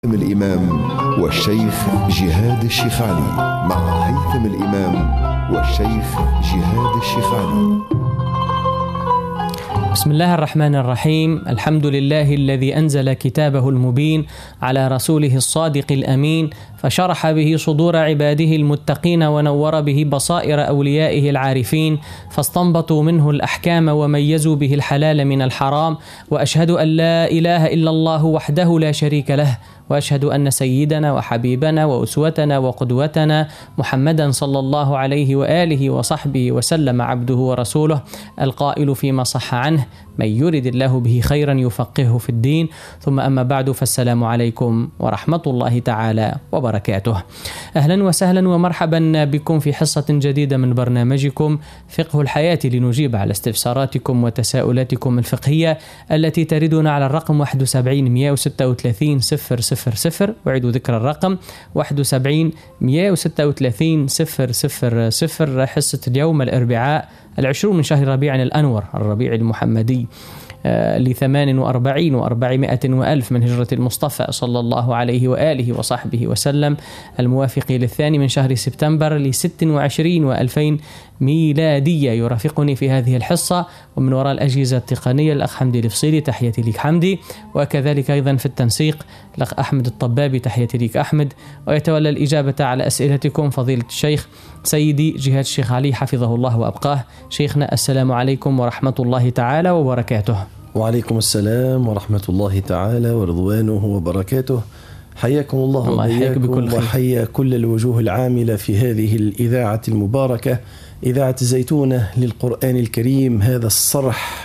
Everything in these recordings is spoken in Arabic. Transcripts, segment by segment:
الإمام والشيخ جهاد الشيخاني. مع هيثم الإمام والشيخ جهاد الشيخاني. بسم الله الرحمن الرحيم. الحمد لله الذي أنزل كتابه المبين على رسوله الصادق الأمين، فشرح به صدور عباده المتقين ونور به بصائر أوليائه العارفين، فاستنبطوا منه الأحكام وميزوا به الحلال من الحرام. وأشهد أن لا إله إلا الله وحده لا شريك له، وأشهد أن سيدنا وحبيبنا وأسوتنا وقدوتنا محمدا صلى الله عليه وآله وصحبه وسلم عبده ورسوله، القائل فيما صح عنه: من يرد الله به خيرا يفقهه في الدين. ثم أما بعد، فالسلام عليكم ورحمة الله تعالى وبركاته. أهلا وسهلا ومرحبا بكم في حصة جديدة من برنامجكم فقه الحياة، لنجيب على استفساراتكم وتساؤلاتكم الفقهية التي تردنا على الرقم 71 136 000. أعيد ذكر الرقم 71 136 000. حصة اليوم الأربعاء 20 من شهر ربيع الأنور، الربيع المحمدي، ل48 و400 وألف من هجرة المصطفى صلى الله عليه وآله وصحبه وسلم، الموافق للثاني من شهر سبتمبر ل26 و2000 ميلادية. يرافقني في هذه الحصة ومن وراء الأجهزة التقنية الأخ حمدي الفصيلي، تحياتي لك حمدي، وكذلك أيضا في التنسيق الأخ أحمد الطبابي، تحياتي لك أحمد. ويتولى الإجابة على أسئلتكم فضيلة الشيخ سيدي جهاد الشيخ علي حفظه الله وأبقاه. شيخنا، السلام عليكم ورحمة الله تعالى وبركاته. وعليكم السلام ورحمة الله تعالى ورضوانه وبركاته. حياكم الله وبياكم، وحيا كل الوجوه العاملة في هذه الإذاعة المباركة، إذاعة الزيتونة للقرآن الكريم. هذا الصرح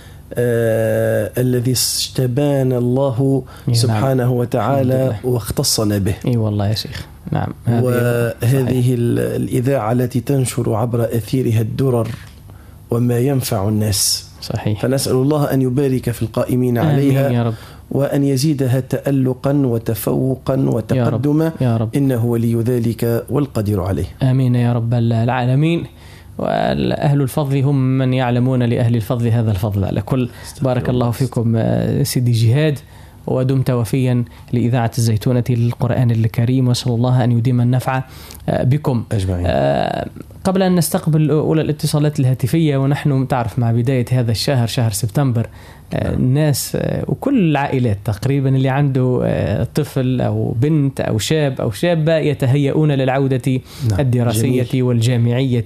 الذي استبان الله سبحانه وتعالى واختصنا به. اي والله يا شيخ، نعم. وهذه الإذاعة التي تنشر عبر أثيرها الدرر وما ينفع الناس. صحيح. فنسأل الله أن يبارك في القائمين عليها يا رب، وأن يزيدها تألقا وتفوقا وتقدما، يا رب. إنه ولي ذلك والقدير عليه. آمين يا رب العالمين. وأهل الفضل هم من يعلمون لأهل الفضل هذا الفضل على كل. بارك الله فيكم سيدي جهاد، ودمت وفيا لإذاعة الزيتونة للقرآن الكريم، وصلى الله أن يديم النفع بكم أجمعين. قبل أن نستقبل أولى الاتصالات الهاتفية، ونحن تعرف مع بداية هذا الشهر، شهر سبتمبر، الناس وكل العائلات تقريبا اللي عنده طفل أو بنت أو شاب أو شابة يتهيئون للعودة الدراسية جميل. والجامعية.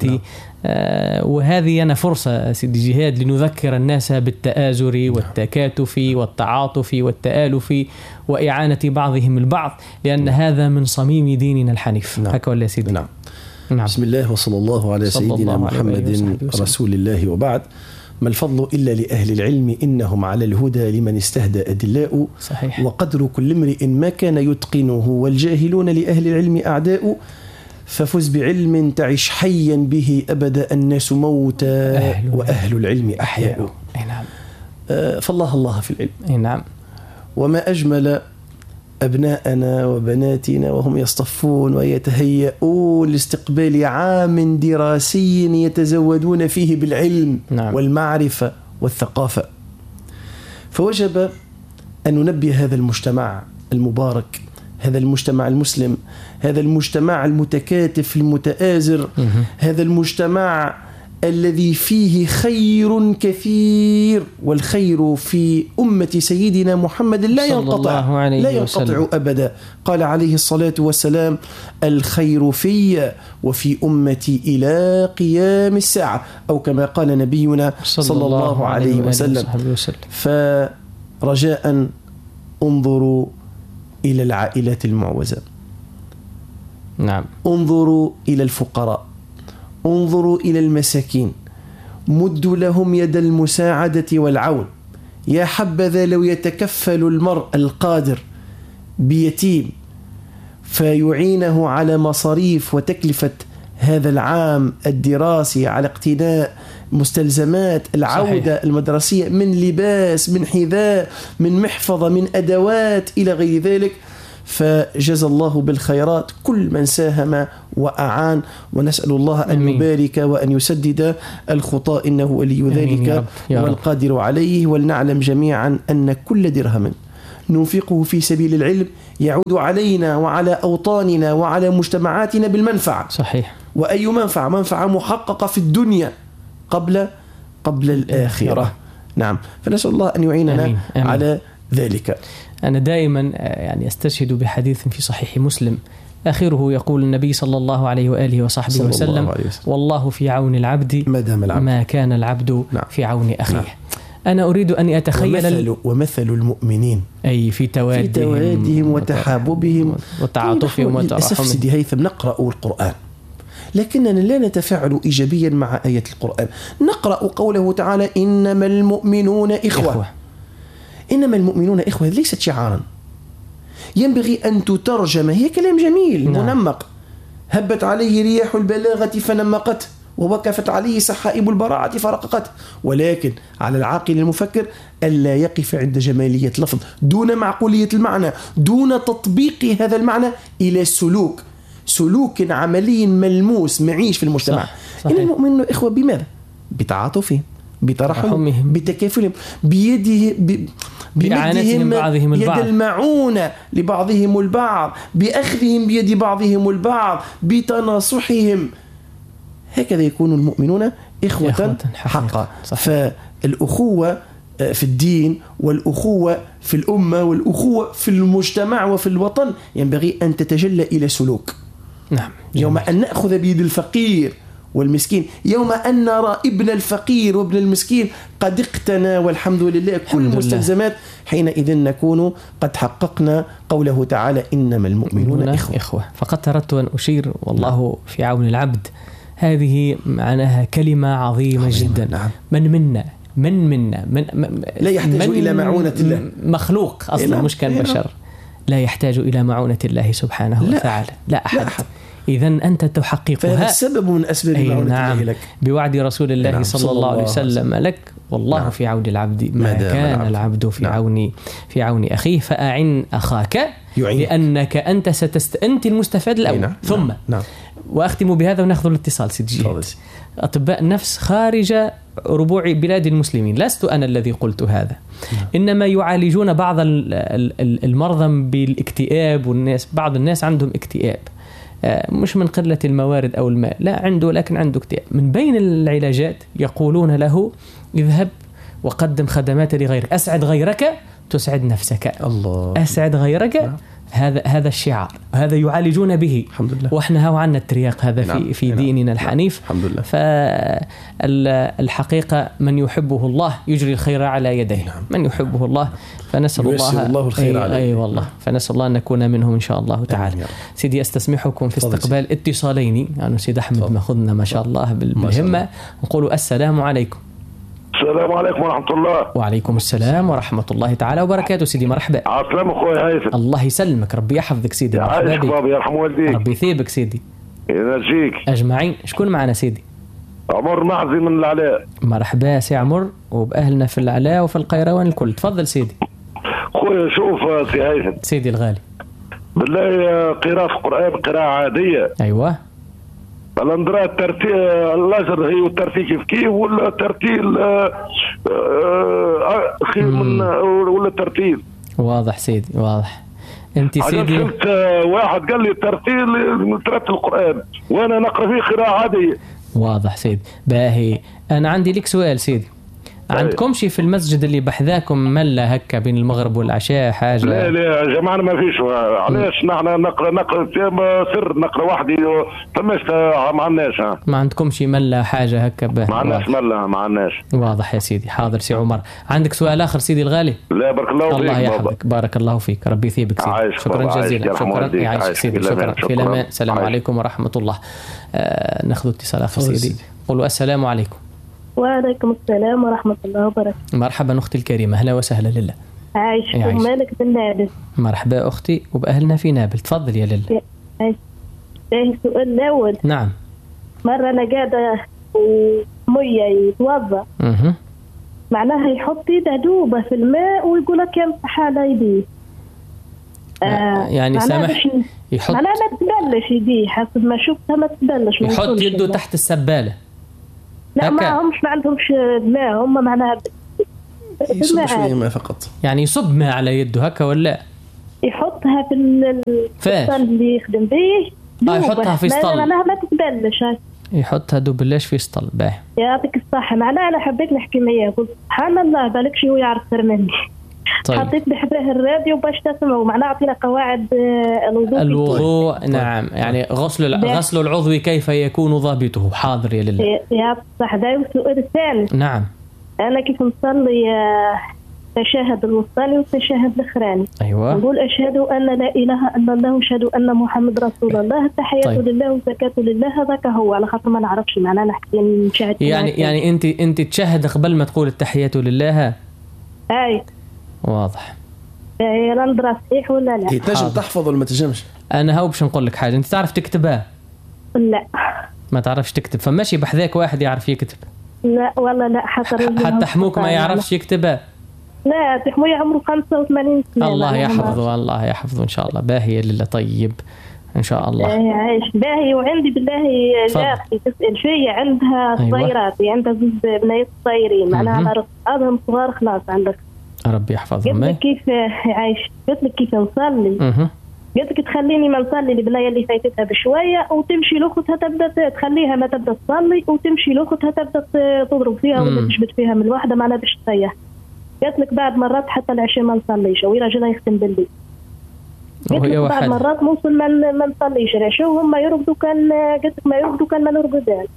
وهذه أنا فرصة سيدي جهاد لنذكر الناس بالتآزر والتكاتف والتعاطف والتآلف وإعانة بعضهم البعض، لأن هذا من صميم ديننا الحنيف. هكذا ولا سيدي؟ نعم. بسم الله وصلى الله على سيدنا محمد رسول الله، وبعد. ما الفضل إلا لأهل العلم، إنهم على الهدى لمن استهدى أدلاء. صحيح. وقدر كل امرئ ما كان يتقنه، والجاهلون لأهل العلم أعداء. ففز بعلم تعش حيا به أبدا، الناس موتى وأهل العلم أحياء. نعم. فالله الله في العلم. نعم. وما أجمل أبناءنا وبناتنا وهم يصطفون ويتهيئون لاستقبال عام دراسي يتزودون فيه بالعلم والمعرفة والثقافة. فوجب أن ننبه هذا المجتمع المبارك، هذا المجتمع المسلم، هذا المجتمع المتكاتف المتآزر، هذا المجتمع الذي فيه خير كثير، والخير في أمة سيدنا محمد لا ينقطع أبدا. قال عليه الصلاة والسلام: الخير في وفي أمتي إلى قيام الساعة، أو كما قال نبينا صلى الله عليه وسلم. فرجاء انظروا إلى العائلات المعوزة، نعم، انظروا إلى الفقراء، انظروا إلى المساكين، مدوا لهم يد المساعدة والعون. يا حبذا لو يتكفل المرء القادر بيتيم فيعينه على مصاريف وتكلفة هذا العام الدراسي، على اقتناء مستلزمات العودة المدرسية من لباس، من حذاء، من محفظة، من أدوات إلى غير ذلك. فجزى الله بالخيرات كل من ساهم وأعان، ونسأل الله أن يبارك وأن يسدد الخطى، إنه ولي ذلك والقادر عليه. ولنعلم جميعا أن كل درهم ننفقه في سبيل العلم يعود علينا وعلى أوطاننا وعلى مجتمعاتنا بالمنفعة. صحيح. وأي منفعة؟ منفعة محققة في الدنيا قبل الآخرة. نعم. فنسأل الله أن يعيننا آمين. آمين. على ذلك. أنا دائما يعني أستشهد بحديث في صحيح مسلم آخره يقول النبي صلى الله عليه وآله وصحبه وسلم: والله في عون العبد ما كان العبد في عون أخيه. أنا أريد أن أتخيل ومثل المؤمنين أي في توادهم وتحاببهم وتعاطفهم للأسف سيدي هيثم نقرأ القرآن لكننا لا نتفاعل إيجابيا مع آية القرآن. نقرأ قوله تعالى: إنما المؤمنون إخوة. إنما المؤمنون إخوة ليست شعارا، ينبغي أن تترجم. هي كلام جميل منمق. هبت عليه رياح البلاغة فنمقته، ووقفت عليه سحائب البراعة فرققته. ولكن على العاقل المفكر ألا يقف عند جمالية اللفظ دون معقولية المعنى، دون تطبيق هذا المعنى إلى سلوك عملي ملموس معيش في المجتمع. إن المؤمنون إخوة بماذا؟ بتعاطفهم، بترحمهم، بتكافلهم، بمدهم بعضهم البعض، يد المعونة لبعضهم البعض، بأخذهم بيد بعضهم البعض، بتناصحهم. هكذا يكون المؤمنون إخوة حقا. فالأخوة في الدين والأخوة في الأمة والأخوة في المجتمع وفي الوطن ينبغي أن تتجلى إلى سلوك. نعم. يوم أن نأخذ بيد الفقير والمسكين، يوم أن نرى ابن الفقير وابن المسكين قد اقتنى والحمد لله كل المستلزمات، حينئذ نكون قد حققنا قوله تعالى: إنما المؤمنون إخوة. فقد أردت أن أشير والله في عون العبد، هذه معناها كلمة عظيمة جدا. نعم. من منا لا يحتاج إلى معونة الله، مخلوق أصلا مش كان بشر، لا يحتاج إلى معونة الله سبحانه وتعالى، لا أحد. إذن أنت تحققها، فهذا السبب من أسباب معونة الله لك، بوعد رسول الله صلى الله عليه وسلم لك: والله في عون العبد ما كان العبد في عون أخيه فأعن أخاك لأنك أنت المستفاد الأول. ثم وأختم بهذا ونأخذ الاتصال سيدي. أطباء النفس خارج ربوع بلاد المسلمين، لست أنا الذي قلت هذا، إنما يعالجون بعض المرضى بالاكتئاب، بعض الناس عندهم اكتئاب مش من قلة الموارد أو الماء، لا لكن عنده اكتئاب. من بين العلاجات يقولون له: اذهب وقدم خدمات لغيرك، أسعد غيرك تسعد نفسك. الله. أسعد غيرك. هذا الشعار، هذا يعالجون به. الحمد لله. وإحنا هو عنا الترياق هذا في ديننا الحنيف. الحمد لله. فالحقيقة من يحبه الله يجري الخير على يديه. من يحبه الله فنسأل الله الخير عليه. أي والله. فنسأل الله أن نكون منهم إن شاء الله تعالى. سيدي أستسمحكم في استقبال اتصالين. يعني سيد أحمد ماخذنا ما شاء الله بالهمة. نقول السلام عليكم. السلام عليكم ورحمة الله. وعليكم السلام ورحمة الله تعالى وبركاته. سيدي مرحبا. عسلامة أخوي هيثم. الله يسلمك، ربي يحفظك سيدي. مرحبا بك. بابي يرحم والديك. ربي يثيبك سيدي. ينجيك أجمعين. شكون معنا سيدي؟ عمر معزي من العلاء. مرحبا سي عمر وبأهلنا في العلاء وفي القيروان الكل. تفضل سيدي. أخوي شوف سي هيثم سيدي الغالي، بالله قراءة القرآن قراءة عادية. أيوة. الأندرا الترتيل اللجر هي والترتيل كيف ولا ترتيل أخي من ولا ترتيل؟ واضح سيدي واضح. أنت سيدي واحد قال لي ترتيل القرآن وأنا نقرأ فيه قراءة عادية. واضح سيدي. باهي أنا عندي لك سؤال سيدي. عندكم شيء في المسجد اللي بحذاكم ملا هكا بين المغرب والعشاء حاجة؟ لا يا جماعة ما فيش. علاش نحن نقرأ سر نقرأ وحدي فماش ما عندناش. ما عندكم شيء ملا حاجة هكا؟ ما عندناش ملا ما عندناش. واضح يا سيدي. حاضر سي عمر. عندك سؤال آخر سيدي الغالي؟ لا بارك الله فيك. الله يحفظك. بارك الله فيك. ربي يثيبك سيدي. شكرا جزيلا. شكرا. يعيشك سيدي. شكرا. في الأمان. السلام عليكم ورحمة الله. ناخذ اتصال آخر سيدي. قولوا السلام عليكم. وعليكم السلام ورحمة الله وبركاته. مرحبا أختي الكريمة. أهلا وسهلا. لله عايشكم. مالك بن نابل. مرحبا أختي وبأهلنا في نابل. تفضل يا لله. السؤال الأول. نعم. مرة أنا قاعدة ومية يتوضأ معناها يحط يده دوبة في الماء ويقول لك يمسح على يديه. يعني سامح يحط معناها ما تبلش يديه حسب ما شفتها ما تبلش. يحط يده تحت السبالة. لا ما همش ما عندهمش ماء هم معناها يصب شوية ماء فقط، يعني يصب ماء على يده هكا ولا يحطها في السطل اللي يخدم به. يحطها في سطل معناها ما تتبلش. يحطها دوبلاش في سطل. باهي يعطيك الصحة. معناها أنا حبيت نحكي معاه، قلت سبحان الله بالك شي هو يعرف أكثر مني. طيب. حطيت بحذاه الراديو باش تسمعوا. معناها أعطينا قواعد الوضوء. نعم يعني غسل العضو كيف يكون ضابطه. حاضر يا لله. يا صح. ده السؤال الثاني. نعم. أنا كيف نصلي تشهد الوسطاني والتشهد الأخراني. أيوة. نقول أشهد أن لا إله إلا الله وأشهد أن محمد رسول الله. التحيات لله والزكاة لله. هذاك هو على خاطر ما نعرفش معناه نحكي نشهد. يعني أنت تشهد قبل ما تقول التحيات لله. أي واضح. لا ندرى صحيح ولا لا. تنجم تحفظ ولا ما تنجمش؟ أنا باش نقول لك حاجة. أنت تعرف تكتبها؟ لا ما تعرفش تكتب. فماشي بحذاك واحد يعرف يكتب. لا والله لا. حتى حموك ما يعرفش يكتبها. لا تحموي عمره 85 سنة. الله يحفظه. الله يحفظه إن شاء الله. باهي لله. طيب إن شاء الله. عايش باهي. وعندي بالله جارتي تسأل فيا عندها صغيرات. عندها زوج بنات صغيرين. معناها أنا رفقاتهم صغار خلاص. عندك ربي يحفظهم. قلت لك كيف عايش. قلت لك كيف نصلي. قلت لك تخليني ما نصلي البنايه اللي فايتتها بشويه وتمشي لاختها تبدا تخليها ما تبدا تصلي وتمشي لاختها تبدا تضرب فيها ولا تشبت فيها من الواحده معناها باش تريح. قلت لك بعد مرات حتى العشاء ما نصليش وهي راجلها يختم بالليل. قلت لك بعد مرات موصل ما نصليش العشاء وهم يرقدوا. كان قلت لك ما يرقدوا كان ما نرقدان.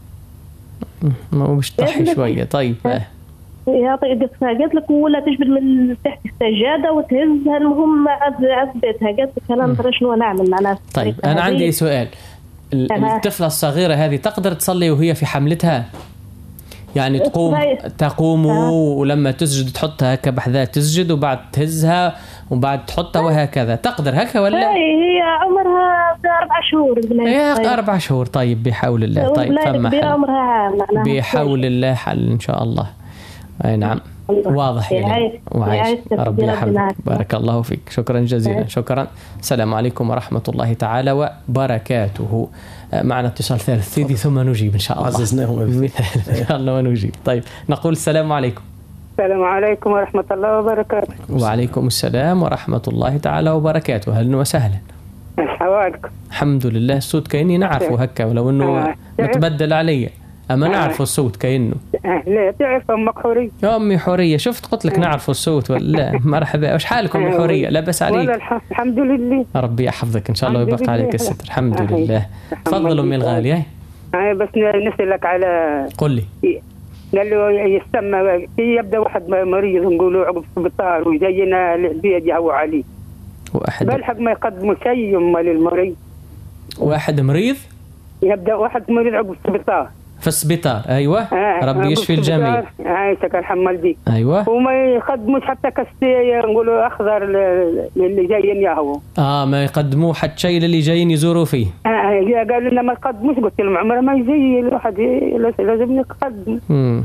ما باش تضحي شويه. طيب يعطيك. قلت لك ولا تجبد من تحت السجاده وتهزها. المهم عزبتها. قلت لك انا ما شنو نعمل معناها. طيب انا عندي سؤال. الطفله الصغيره هذه تقدر تصلي وهي في حملتها؟ يعني تقوم ولما تسجد تحطها هكا بحذاها تسجد وبعد تهزها وبعد تحطها وهكذا. تقدر هكا ولا؟ هي عمرها 4 شهور. هي 4 شهور. طيب بحول الله. طيب فما حل. بحول الله حل إن شاء الله. أي نعم. واضح يعني. وعايش. ربي يحفظك. بارك الله فيك. شكرا جزيلا. شكرا. السلام عليكم ورحمة الله تعالى وبركاته. معنا اتصال ثالث سيدي ثم نجيب إن شاء الله. عززناهم إن شاء الله ونجيب. طيب نقول السلام عليكم. السلام عليكم ورحمة الله وبركاته. وعليكم السلام ورحمة الله تعالى وبركاته. أهلا وسهلا. حوالكم. الحمد لله. الصوت كأني نعرفه هكا ولو أنه متبدل علي. أما نعرف الصوت كأنه. لا تعرف أمك حورية. يا أمي حورية. شفت قلت لك نعرف الصوت ولا؟ مرحبا. وش حالكم يا حورية؟ لا بس عليك. الحمد لله. ربي يحفظك إن شاء الله ويبقى عليك الستر. الحمد لله. تفضل أمي الغالية. بس نسألك على. قل لي. قال له يسمى يبدأ واحد مريض نقولوا عقب السبيطار ويجينا العبيد يهوى عليه. بالحق ما يقدموا شيء للمريض. واحد مريض. يبدأ واحد مريض عقب السبيطار. في السبيطار. أيوة. ربي يشفي الجميع. عايشك الحمل دي. أيوة. وما يقدموش حتى كستي نقولوا أخضر للي جايين يهووا. ما يقدموه حتى شيء للي جايين يزوروا فيه. قالوا لنا ما يقدموش. قلت لهم عمره ما يجي الواحد لازم نقدم.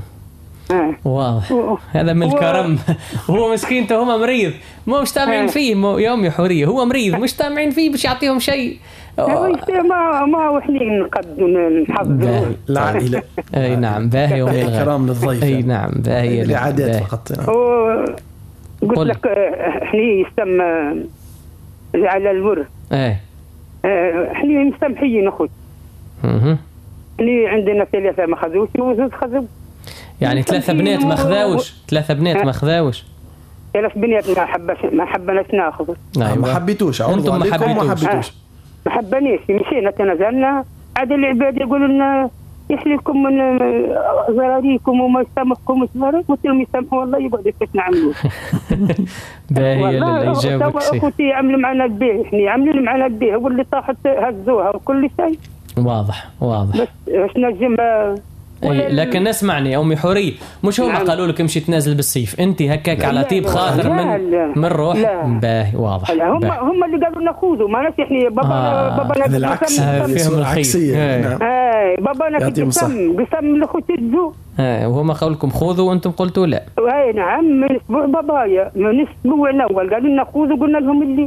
واضح. هذا من الكرم. هو مسكين هم مريض مش تامعين فيه. يوم حورية هو مريض مش تامعين فيه باش يعطيهم شيء. ما وحنين نقدم نحضر العائلة. اي نعم. باهي يوم الكرام للضيف. اي نعم. باهي العادات فقط. قلت لك احنا يسمى على الورث. احنا مستمحيين اخوي. احنا عندنا 3 ما خذوش وزوج خذوا. يعني 3 بنات ما خذاوش. 3 بنات ما خذاوش. 3 بنات ما حبناش ناخذ. ما حبيتوش. انتم ما حبيتوش. ما حبناش. مشينا تنازلنا. عاد العباد يقولوا لنا يحليكم من زراريكم وما يسامحكم وزراريكم. قلت لهم يسامحوا والله يقعدوا كيف نعملوا. باهي اللي يجاوبك شيء. اخوتي يعملوا معنا البيه. احنا عاملين معنا البيه واللي طاحت هزوها وكل شيء. واضح. بس باش نجم. لكن اسمعني أمي حورية مش هم قالوا لك امشي تنازل بالسيف انت هكاك على طيب خاطر من روح. باهي. واضح. هم اللي قالوا ناخذه ما ناس احنا بابا بالعكس. فيهم العكسية. بابا قسم لأخوتي الزو. وهم قالوا خذوا وانتم قلتوا لا. نعم. من اسبوع بابايا من اسبوع الاول قالوا لنا خذوا قلنا لهم اللي.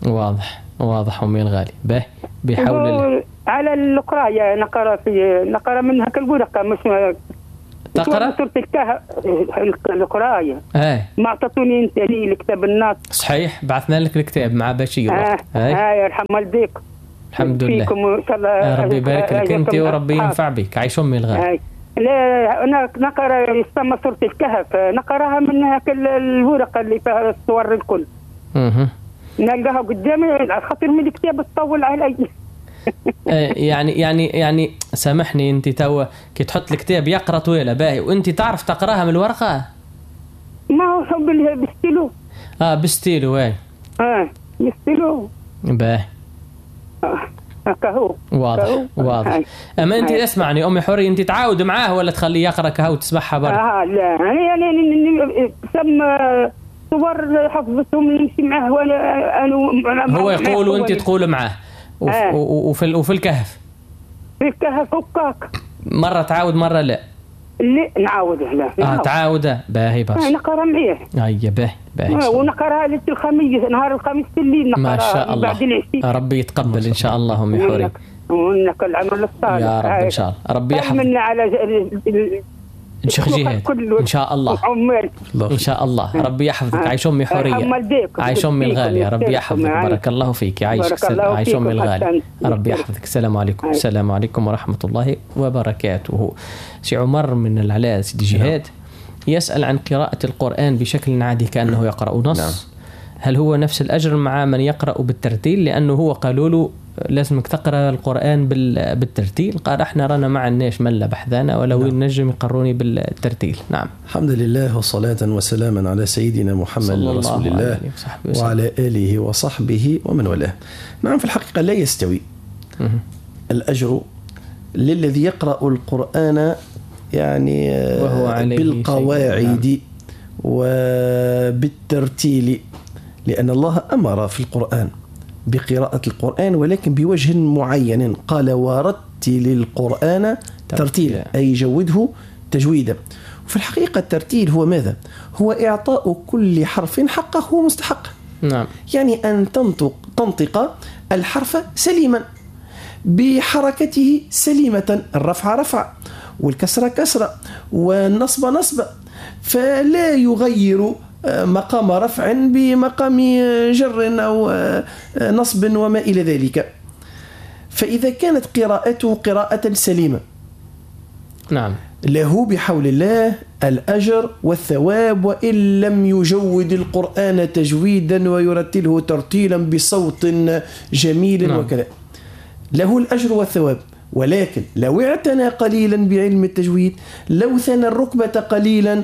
واضح أمي الغالي. باهي بحول الله. على القراية نقرأ منها كالورقة مش تقرأ سورة الكهف القراية. ما أعطتوني أنت لي الكتاب الناس. صحيح، بعثنا لك الكتاب مع بشير. يرحم والديك. الحمد لله. ربي يبارك لك أنت وربي ينفع بك. عايش أمي الغالي. لا أنا نقرأ يسمى سورة الكهف، نقرأها من هاك الورقة اللي فيها الصور الكل. نلقاها قدامي خاطر من الكتاب تطول علي. يعني سامحني، انت توا كي تحط الكتاب يقرا طويله باهي وانت تعرف تقراها من الورقه؟ ما هو بالستيلو. بالستيلو. بالستيلو باهي. كهو واضح. اما انت اسمعني امي حوري، انت تعاود معاه ولا تخليه يقرا كهو وتسمعها برا؟ لا يعني سم صور حفظتهم نمشي معاه وانا هو يقول وانت تقول معاه. وفي الكهف. في الكهف هكاك. مرة تعاود مرة لا. نعاود. لا تعاود. باهي برشا. نقرا مليح. باهي. ونقرا ليلة الخميس، نهار الخميس الليل نقرا. ما شاء الله. ربي يتقبل ان شاء الله أمي حوري. ونك العمل الصالح يا رب ان شاء الله. ربي يحفظك. على الشيخ جهاد ان شاء الله. ان شاء الله. ربي يحفظك. عايش امي حوريه. عايش امي الغاليه. ربي يحفظك. بارك الله فيك. عايش امي الغاليه. ربي يحفظك. السلام عليكم. السلام عليكم ورحمه الله وبركاته. سي عمر من العلاء سيدي جهاد يسأل عن قراءة القرآن بشكل عادي كأنه يقرأ نص. هل هو نفس الأجر مع من يقرأ بالترتيل؟ لأنه هو قالوا له لازمك تقرأ القرآن بالترتيل. قال احنا رانا ما عندناش ملة بحذانا ولو نجم يقروني بالترتيل. نعم. الحمد لله وصلاة وسلاما على سيدنا محمد رسول الله وعلى آله وصحبه ومن والاه. نعم، في الحقيقة لا يستوي الأجر للذي يقرأ القرآن يعني بالقواعد وبالترتيل، لأن الله أمر في القرآن بقراءة القرآن ولكن بوجه معين. قال ورتل القرآن ترتيلا، أي جوده تجويدا. وفي الحقيقة الترتيل هو ماذا؟ هو إعطاء كل حرف حقه ومستحقه. نعم. يعني أن تنطق الحرف سليما بحركته سليمة، الرفع رفع والكسرة كسرة والنصب نصب، فلا يغير مقام رفع بمقام جر أو نصب وما إلى ذلك. فإذا كانت قراءته قراءة سليمة نعم له بحول الله الأجر والثواب، وإن لم يجود القرآن تجويدا ويرتله ترتيلا بصوت جميل نعم. وكذا له الأجر والثواب. ولكن لو اعتنى قليلا بعلم التجويد، لو ثنى الركبة قليلا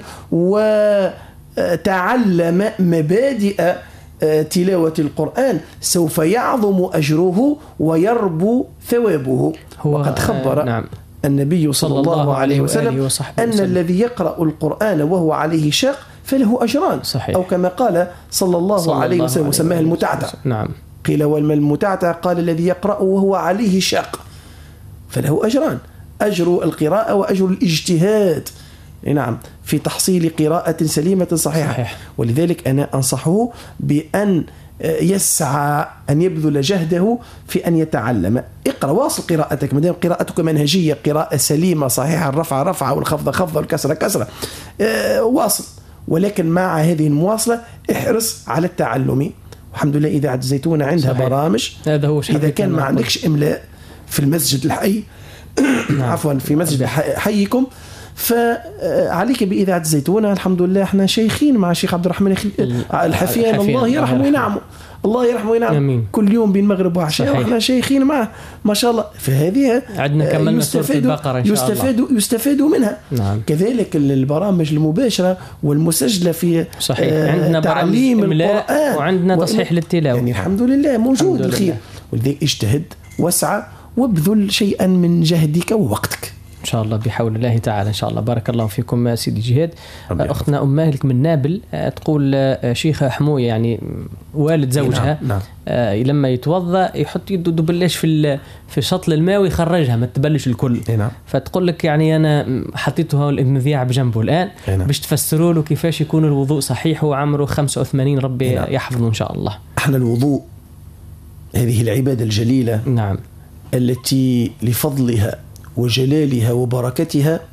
وتعلم مبادئ تلاوة القرآن، سوف يعظم أجره ويربو ثوابه. وقد خبر نعم. النبي صلى الله عليه وسلم أن الذي يقرأ القرآن وهو عليه شاق فله أجران. صحيح. أو كما قال صلى الله عليه وسلم وسماه المتعتع. نعم. قيل وما المتعتع؟ قال الذي يقرأ وهو عليه شاق فله أجران، أجر القراءة وأجر الاجتهاد نعم في تحصيل قراءة سليمة صحيحة. ولذلك أنا أنصحه بأن يسعى أن يبذل جهده في أن يتعلم. اقرأ، واصل قراءتك ما دام قراءتك منهجية، قراءة سليمة صحيحة، الرفع رفعة والخفض خفضة والكسرة كسرة، واصل. ولكن مع هذه المواصلة احرص على التعلم. الحمد لله إذاعة الزيتونة عندها صحيح. برامج. هذا هو إذا كان ما عندكش إملاء في المسجد الحي عفوا في مسجد حيكم، فعليك بإذاعة الزيتونة. الحمد لله احنا شيخين مع الشيخ عبد الرحمن الحفيان، الله يرحمه وينعمه، الله يرحمه وينعمه، كل يوم بين المغرب وعشاء واحنا شيخين معه ما شاء الله. فهذه عندنا كملنا سورة البقرة إن شاء الله، يستفاد منها. نعم. كذلك البرامج المباشرة والمسجلة في صحيح. عندنا تعليم القرآن وعندنا تصحيح للتلاوة، يعني الحمد لله موجود الخير. ولذلك اجتهد واسعى وابذل شيئا من جهدك ووقتك إن شاء الله بحول الله تعالى. إن شاء الله. بارك الله فيكم سيدي جهاد. أختنا أم مالك من نابل تقول شيخة حموية يعني والد زوجها نعم. لما يتوضأ يحط يده دبلش في شطل الماء ويخرجها ما تبلش الكل. نعم. فتقول لك يعني أنا حطيته المذياع بجنبه الآن باش تفسروا له كيفاش يكون الوضوء صحيح وعمره 85 ربي يحفظه إن شاء الله. احنا الوضوء هذه العبادة الجليلة نعم التي لفضلها وجلالها وبركتها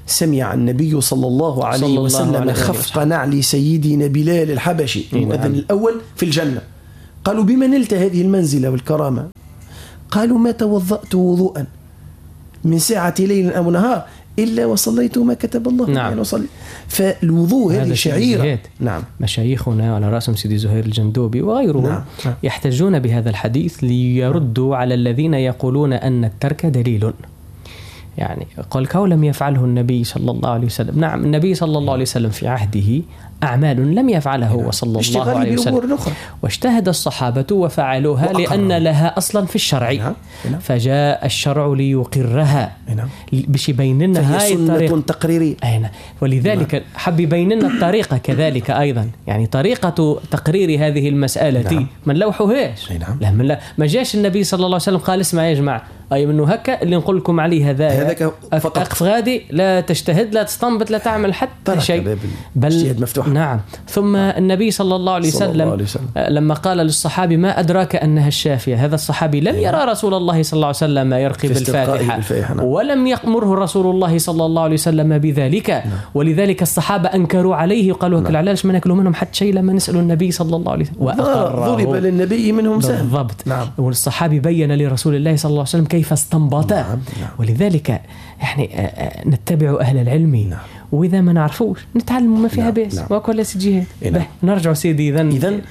سمع النبي صلى الله عليه وسلم خفق نعل سيدنا بلال الحبشي المؤذن الأول في الجنة. قالوا بما نلت هذه المنزلة والكرامة؟ قالوا ما توضأت وضوءا من ساعة ليل أو نهار إلا وصليت ما كتب الله. نعم. يعني وصلي. فالوضوء هذه شعيرة. نعم. مشايخنا على رأسهم سيدي زهير الجندوبي وغيرهم نعم. يحتجون بهذا الحديث ليردوا على الذين يقولون أن الترك دليل. يعني قال كو لم يفعله النبي صلى الله عليه وسلم. نعم النبي صلى الله عليه وسلم في عهده أعمال لم يفعلها هو صلى الله عليه وسلم، واجتهد الصحابة وفعلوها لأن لها أصلا في الشرع. فجاء الشرع ليقرها باش يبين لنا هاي سنة تقريرية. ولذلك حب يبين لنا الطريقة كذلك أيضا، يعني طريقة تقرير هذه المسألة ما نلوحوهاش. لا ما جاش النبي صلى الله عليه وسلم قال اسمع يا جماعة أي منه هكا اللي نقول لكم عليه هذاك فقط غادي لا تجتهد لا تستنبط لا تعمل حتى شيء، بل مفتوح. نعم. ثم النبي صلى الله عليه وسلم لما قال للصحابي ما أدراك أنها الشافية، هذا الصحابي لم يرى رسول الله صلى الله عليه وسلم يرقي بالفاتحة ولم يأمره رسول الله صلى الله عليه وسلم بذلك. ولذلك الصحابة أنكروا عليه وقالوا هكذا علاش ما ناكلوا منهم حتى شيء لما نسألوا النبي صلى الله عليه وسلم ضرب للنبي منهم سهم. بالضبط. والصحابي بين لرسول الله صلى الله عليه وسلم كيف استنبط. ولذلك يعني نتبع أهل العلم وإذا ما نعرفوش نتعلم ما فيها بأس. وكل سجيه نرجع سيدي إذن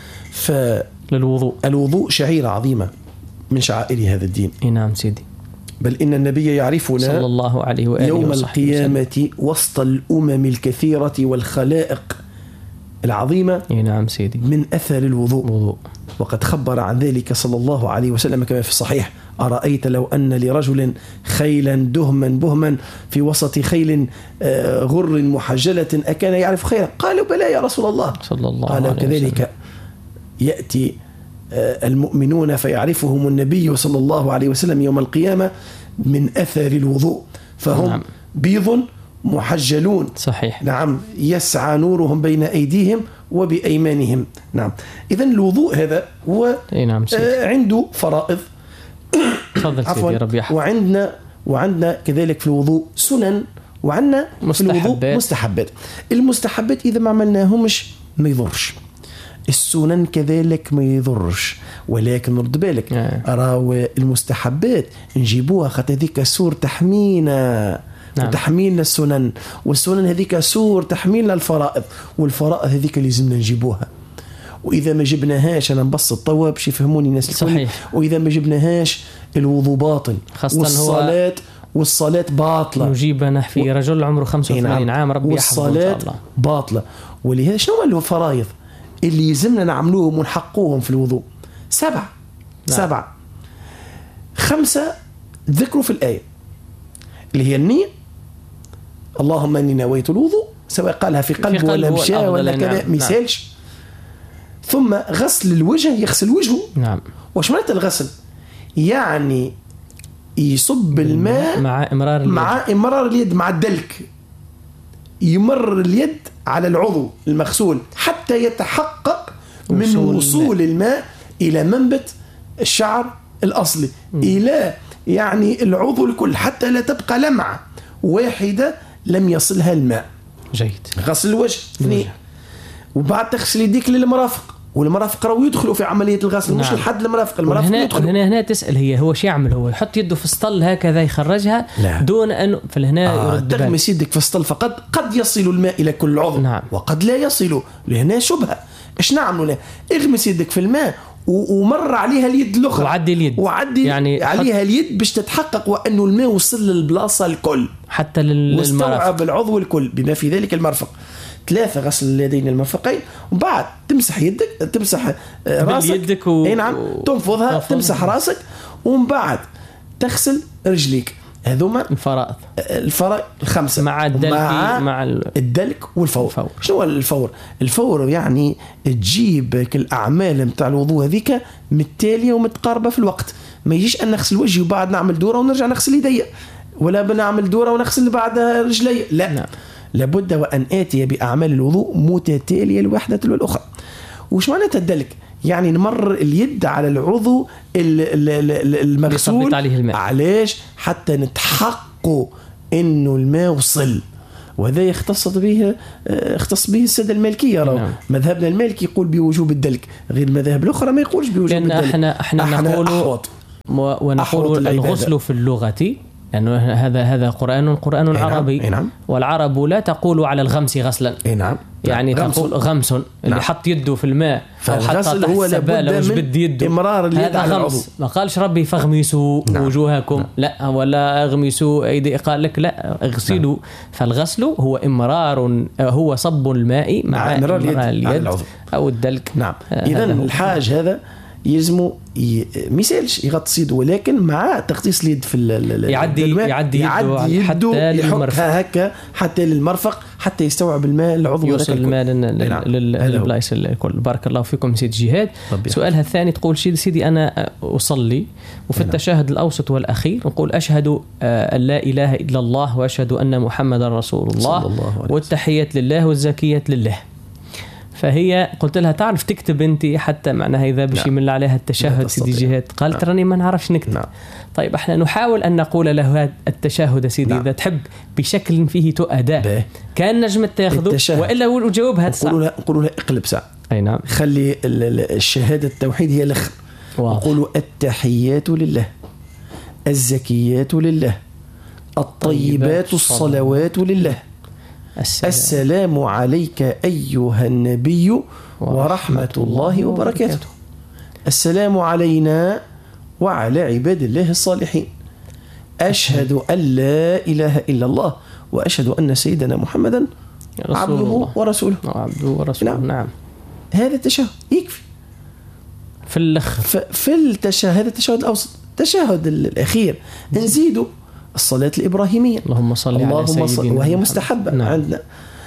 للوضوء. الوضوء شعيرة عظيمة من شعائر هذا الدين. نعم سيدي. بل إن النبي يعرفنا صلى الله عليه وآله يوم القيامة وسط الأمم الكثيرة والخلائق العظيمة. نعم سيدي. من أثر الوضوء. وقد خبر عن ذلك صلى الله عليه وسلم كما في الصحيح: أرأيت لو أن لرجل خيلا دهما بهما في وسط خيل غر محجلة أكان يعرف خيرا؟ قالوا بلى يا رسول الله. صلى الله قال عليه كذلك وسلم. يأتي المؤمنون فيعرفهم النبي صلى الله عليه وسلم يوم القيامة من أثر الوضوء، فهم بيض محجلون. صحيح. نعم. يسعى نورهم بين أيديهم وبأيمانهم. نعم. إذن الوضوء هذا هو عنده فرائض. تفضل سيدي ربي يحفظك. وعندنا كذلك في الوضوء سنن، وعندنا في الوضوء مستحبات. المستحبات إذا ما عملناهمش ما يضرش، السنن كذلك ما يضرش، ولكن رد بالك راهو المستحبات نجيبوها خاطر هذيك سور تحمينا. وتحميلنا السنن، والسنن هذيك سور تحميلنا الفرائض، والفرائض هذيك لازمنا نجيبوها. وإذا ما جبناهاش أنا نبسط طواب باش يفهموني الناس الكل. وإذا ما جبناهاش الوضوء باطل، والصلاة باطلة. نجيب نحفي رجل عمره 85 عام ربي يحفظه إن شاء الله. باطلة. ولهذا شنو هو الفرائض اللي يلزمنا نعملوهم ونحقوهم في الوضوء؟ 7. 5 ذكروا في الآية اللي هي النية. اللهم إني نويت الوضوء، سواء قالها في قلب ولا مشى ولا كذا مثالش. ثم غسل الوجه، يغسل وجهه. نعم. وش معنى الغسل؟ يعني يصب الماء مع إمرار اليد مع الدلك، يمر اليد على العضو المغسول حتى يتحقق من وصول الماء إلى منبت الشعر الأصلي إلى يعني العضو الكل، حتى لا تبقى لمعة واحدة لم يصلها الماء. جيد. غسل الوجه 2. وبعد تغسل يديك للمرافق، والمرافق راهو يدخلوا في عملية الغسل. مش الحد المرافق يدخلوا. هنا تسأل هو شو يعمل؟ هو يحط يده في السطل هكذا يخرجها دون أن فلهنا يرد تغمس يدك في السطل فقط قد يصل الماء إلى كل عضو. نعم. وقد لا يصل. لهنا شبهة. إيش نعملوا له؟ اغمس يدك في الماء ومر عليها اليد الأخرى، وعدي يعني عليها اليد باش تتحقق وأنه الماء وصل للبلاصة الكل حتى للمرافق، واستوعب العضو الكل بما في ذلك المرفق. 3 غسل اليدين المرفقين، وبعد تمسح يدك، تمسح راسك. نعم. تنفضها، تمسح راسك، ومن بعد تغسل رجليك. هذوما الفرائض 5 مع الدلك والفور. شنو هو الفور؟ الفور يعني تجيب الأعمال متاع الوضوء هذيك متالية ومتقاربة في الوقت. ما يجيش أن نغسل وجهي وبعد نعمل دورة ونرجع نغسل يدي، ولا بنعمل دورة ونغسل بعد رجلي. لا. نعم. لابد وأن آتي بأعمال الوضوء متتالية الواحدة والأخرى. وش معنى الدلك؟ يعني نمر اليد على العضو المغسول. علاش؟ حتى نتحقق إنه الماء وصل. وهذا يختص به السادة المالكية. نعم. مذهبنا المالكي يقول بوجوب الدلك، غير المذاهب الأخرى ما يقولش بوجوب لأن الدلك. احنا نقول ونقول الغسل في اللغة لأنه هذا قرآن عربي. نعم. والعرب لا تقول على الغمس غسلا. نعم. يعني تقول غمس اللي حط يده في الماء أو حط تحت السبالة وش بد يده، إمرار اليد على العضو. ما قالش ربي فاغمسوا وجوهكم. لا، ولا اغمسوا أيدي، قال لك لا اغسلوا. فالغسل هو إمرار، هو صب الماء مع إمرار اليد أو الدلك. نعم. إذن الحاج هذا يلزموا ميسالش يغطس يده، ولكن مع تغطيس اليد في يعدي يده حتى للمرفق، هكا حتى للمرفق، حتى يستوعب الماء العضو، يوصل الماء للبلايص الكل. بارك الله فيكم سيد جهاد. سؤالها الثاني تقول سيدي أنا أصلي وفي التشهد الأوسط والأخير نقول أشهد أن لا إله إلا الله وأشهد أن محمد رسول الله والتحيات لله والزكيات لله. فهي قلت لها تعرف تكتب انت حتى معناها اذا باش يمل عليها التشهد سيدي جهاد؟ قالت راني ما نعرفش نكتب. طيب احنا نحاول ان نقول له التشهد سيدي اذا تحب بشكل فيه اداء كان نجم تاخذه والا وجاوبها الساعه. نقولوا لها اقلب ساعه. اي نعم. خلي الشهاده التوحيد هي الاخر. نقولوا التحيات لله، الزكيات لله، الطيبات الصلوات لله، السلام عليك أيها النبي ورحمة الله وبركاته، السلام علينا وعلى عباد الله الصالحين، أشهد أن لا إله إلا الله وأشهد أن سيدنا محمدا عبده ورسوله. نعم. هذا التشهد يكفي. في التشهد، هذا التشهد الأوسط. التشهد الأخير نزيدوا الصلاة الإبراهيمية، اللهم صل على سيدنا، وهي مستحبة. نعم. عندنا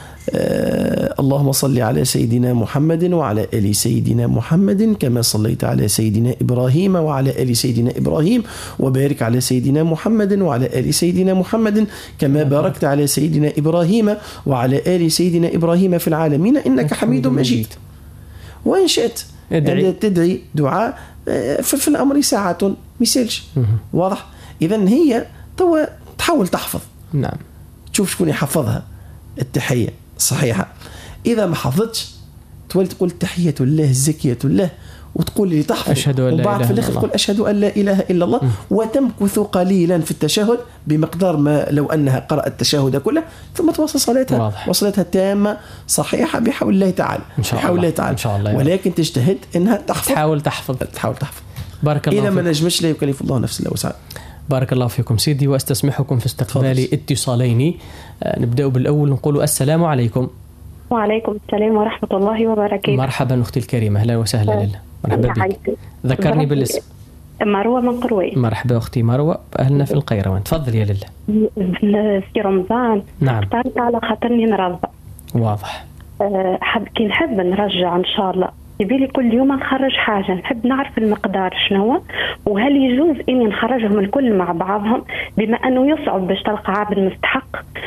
اللهم صل على سيدنا محمد وعلى آل سيدنا محمد كما صليت على سيدنا إبراهيم وعلى آل سيدنا إبراهيم، وبارك على سيدنا محمد وعلى آل سيدنا محمد كما باركت على سيدنا إبراهيم وعلى آل سيدنا إبراهيم في العالمين إنك حميد مجيد. وإن شئت تدعي دعاء في الأمر ساعة مثالش. واضح؟ إذن هي تحاول تحفظ. نعم. تشوف شكون يحفظها التحية صحيحة. إذا ما حفظتش تولي تقول تحية الله الزكية الله وتقول لي تحفظ، أشهد أن لا إله وبعد في الآخر تقول أشهد أن لا إله إلا الله. وتمكث قليلا في التشهد بمقدار ما لو أنها قرأت التشهد كله، ثم توصل صلاتها وصلتها تامة صحيحة بحول الله تعالى. بحول الله تعالى إن شاء الله. ولكن تجتهد أنها تحفظ. تحاول تحفظ. بارك الله. إذا ما نجمش لا يكلف الله نفسا إلا وسعها. بارك الله فيكم سيدي، واستسمحكم في استقبال اتصالين. نبدأ بالأول نقول السلام عليكم. وعليكم السلام ورحمة الله وبركاته. مرحبا أختي الكريمة، أهلا وسهلا. لله مرحبا بك. ذكرني بالاسم. مروة من قروي. مرحبا أختي مروة، أهلنا في القيروان. تفضل يا لله. في رمضان نعم اختارت على خاطرني نرضى. واضح. كي نحب نرجع إن شاء الله يبيلي كل يوم نخرج حاجة، نحب نعرف المقدار شنو، وهل يجوز إني نخرجهم الكل مع بعضهم بما أنه يصعب باش تلقى عابد مستحق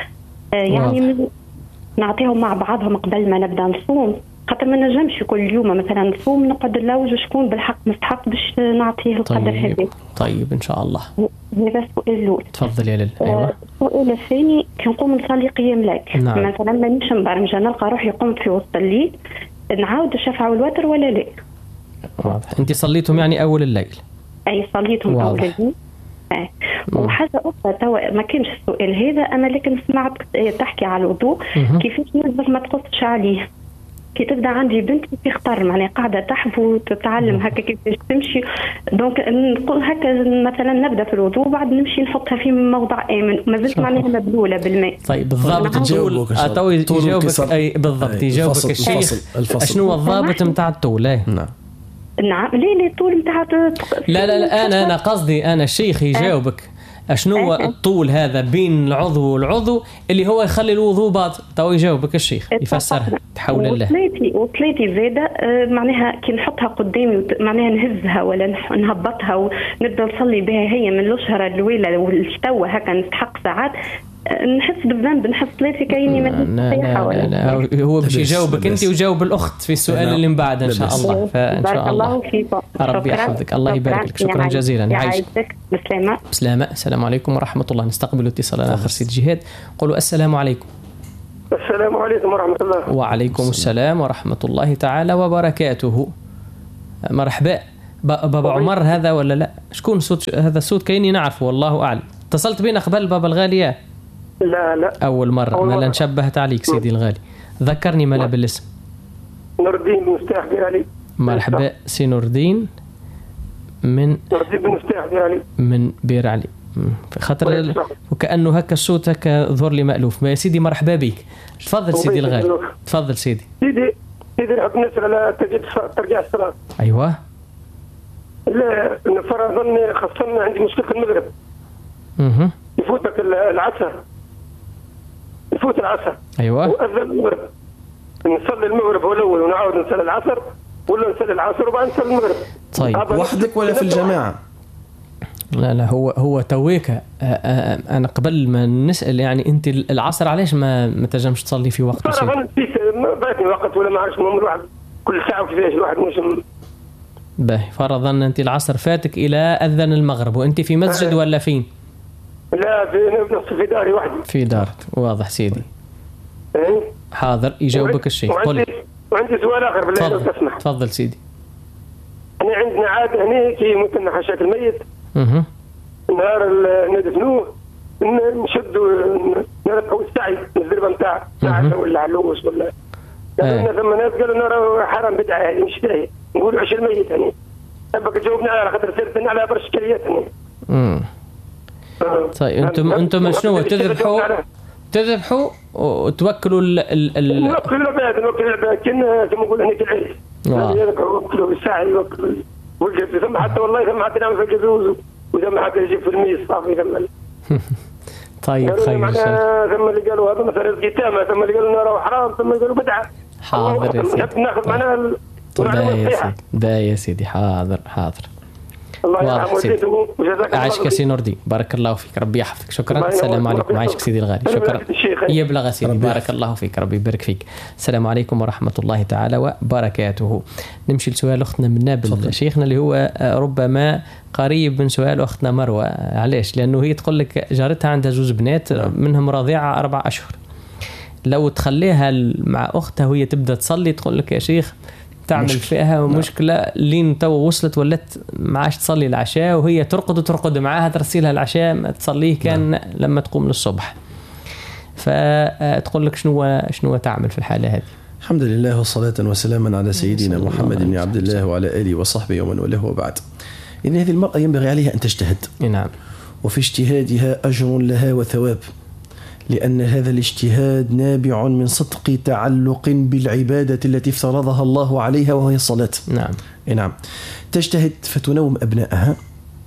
يعني نعطيهم مع بعضهم قبل ما نبدأ نصوم، خاطر ما نجمش كل يوم مثلا نصوم نقعد نلوج شكون بالحق مستحق باش نعطيه القدر هذا. طيب إن شاء الله. هذا السؤال الأول. تفضل يا ليل. أيوة. السؤال الثاني كي نقوم نصلي قيام ليل. نعم. مثلا مانيش مبرمجة نلقى روحي قمت في وسط الليل نعاود الشفع والوتر ولا لا؟ واضح. أنت صليتهم يعني أول الليل؟ أي صليتهم أول الليل. وحاجة أخرى توا ما كانش السؤال هذا أنا لكن سمعت تحكي على الوضوء كيفاش نقدر ما تقصش عليه. كي تبدا عندي بنتي في خطر معناها قاعده تحب وتتعلم هكا كيفاش تمشي، دونك نقول هكا مثلا نبدا في الوضوء وبعد نمشي نحطها في موضع امن ما زلت معناها مبلوله بالماء. طيب بالضبط تجاوبك اي بالضبط يجاوبك الشيخ شنو الضابط نتاع الطول؟ نعم ليه الطول نتاع لا انا قصدي انا الشيخ يجاوبك شنو الطول هذا بين العضو والعضو اللي هو يخلي الوضوء باطل. تو يجاوبك الشيخ يفسرها تحول الله. وطليتي زاده معناها كي نحطها قدامي معناها نهزها ولا نهبطها ونبدا نصلي بها هي من الاشهر الاولى والشتوى هكا نستحق ساعات نحس بالذنب نحس طليتي كايني لا هو باش يجاوبك انت وجاوب الاخت في السؤال اللي من بعد ان شاء الله. فان شاء الله ربي يحفظك الله يبارك لك. شكرا جزيلا. يعيشك. بسلامه. السلام عليكم ورحمه الله. نستقبل اتصال اخر سيد جهاد. قولوا السلام عليكم. السلام عليكم ورحمة الله. وعليكم السلام ورحمة الله تعالى وبركاته. مرحبا. بابا عمر هذا ولا لا؟ شكون صوت هذا؟ الصوت كأني نعرفه والله أعلم. اتصلت بينا قبل بابا الغالية؟ لا أول مرة. مالا نشبهت عليك سيدي الغالي. ذكرني مالا بالاسم. نور الدين بن مفتاح بن علي. مرحبا سي نور الدين من نور الدين بن مفتاح بن علي من بير علي. خاطر وكأنه هكا الصوت هكا ظهر لي مألوف. ما يا سيدي مرحبا بك. تفضل سيدي الغالي. تفضل سيدي. سيدي نحب نسأل على ترجيع الصلاة. أيوة. لا فرضا خاصة عندي مشكلة في المغرب. يفوتك العصر. يفوت العصر. أيوة. وأذن المغرب. نصلي المغرب هو الأول ونعاود نصلي العصر ولا نصلي العصر وبعد نصلي المغرب. طيب وحدك ولا في الجماعة؟ لا هو تويك. أنا قبل ما نسأل يعني أنت العصر علاش ما تجمش تصلي في وقت؟ فرضا فاتني وقت ولا ما عرفش المهم الواحد كل ساعة وكيفاش الواحد مش باهي. فرضا أنت العصر فاتك إلى أذن المغرب وأنت في مسجد ولا فين؟ لا في داري وحدي. في دار. واضح سيدي. حاضر يجاوبك الشيخ. وعندي سؤال آخر بالله لو تسمح. تفضل سيدي. أنا عندنا عادة هنا كي ممكن حاشاك الميت نهار ندفنوه نشدوا نرفعوا السعي الزربة نتاع ولا علوش ولا قالوا ثم ناس قالوا نرى حرام بدعة هذه مش داهية نقولوا عش الميت هني. أبقى تجاوبنا على خاطر سيرتنا على برش كريات هني. طيب أنتم شنو تذبحوا وتوكلوا نوكلوا العباد كنا نقول هني في العيد يوكلوا بالساعة يوكلوا والجد ثم حتى والله ثم حتى نعمل في الجزوز وثم حتى يجيب في الميز صافي ثم. طيب خير. ثم اللي قالوا هذا مثلا القتامة ثم اللي قالوا نرى حرام ثم قالوا بدعة. حاضر يا سيدي. ناخذ معنا ده يا سيدي. حاضر. الله يرحمه. عايشك سي نور الدين. بارك الله فيك. ربي يحفظك. شكرا. السلام عليكم. عايشك سيدي الغالي. شكرا. يبلغ سيدي. بارك الله فيك. ربي يبارك فيك. السلام عليكم ورحمة الله تعالى وبركاته. نمشي لسؤال أختنا من نابل شيخنا اللي هو ربما قريب من سؤال أختنا مروة. علاش؟ لأنه هي تقول لك جارتها عندها 2 بنات منهم رضيعة 4 أشهر. لو تخليها مع أختها وهي تبدأ تصلي تقول لك يا شيخ تعمل فيها مشكلة لين تو وصلت ولت معاش تصلي العشاء وهي ترقد معاها ترسيلها العشاء ما تصليه كان لما تقوم للصبح. فتقول لك شنو تعمل في الحالة هذه؟ الحمد لله والصلاة والسلام على سيدنا محمد بن عبد الله وعلى آله وصحبه ومن والاه وبعد. إن هذه المرأة ينبغي عليها أن تجتهد. نعم. وفي اجتهادها أجر لها وثواب لأن هذا الاجتهاد نابع من صدق تعلق بالعبادة التي افترضها الله عليها وهي الصلاة. نعم. تجتهد فتنوم أبنائها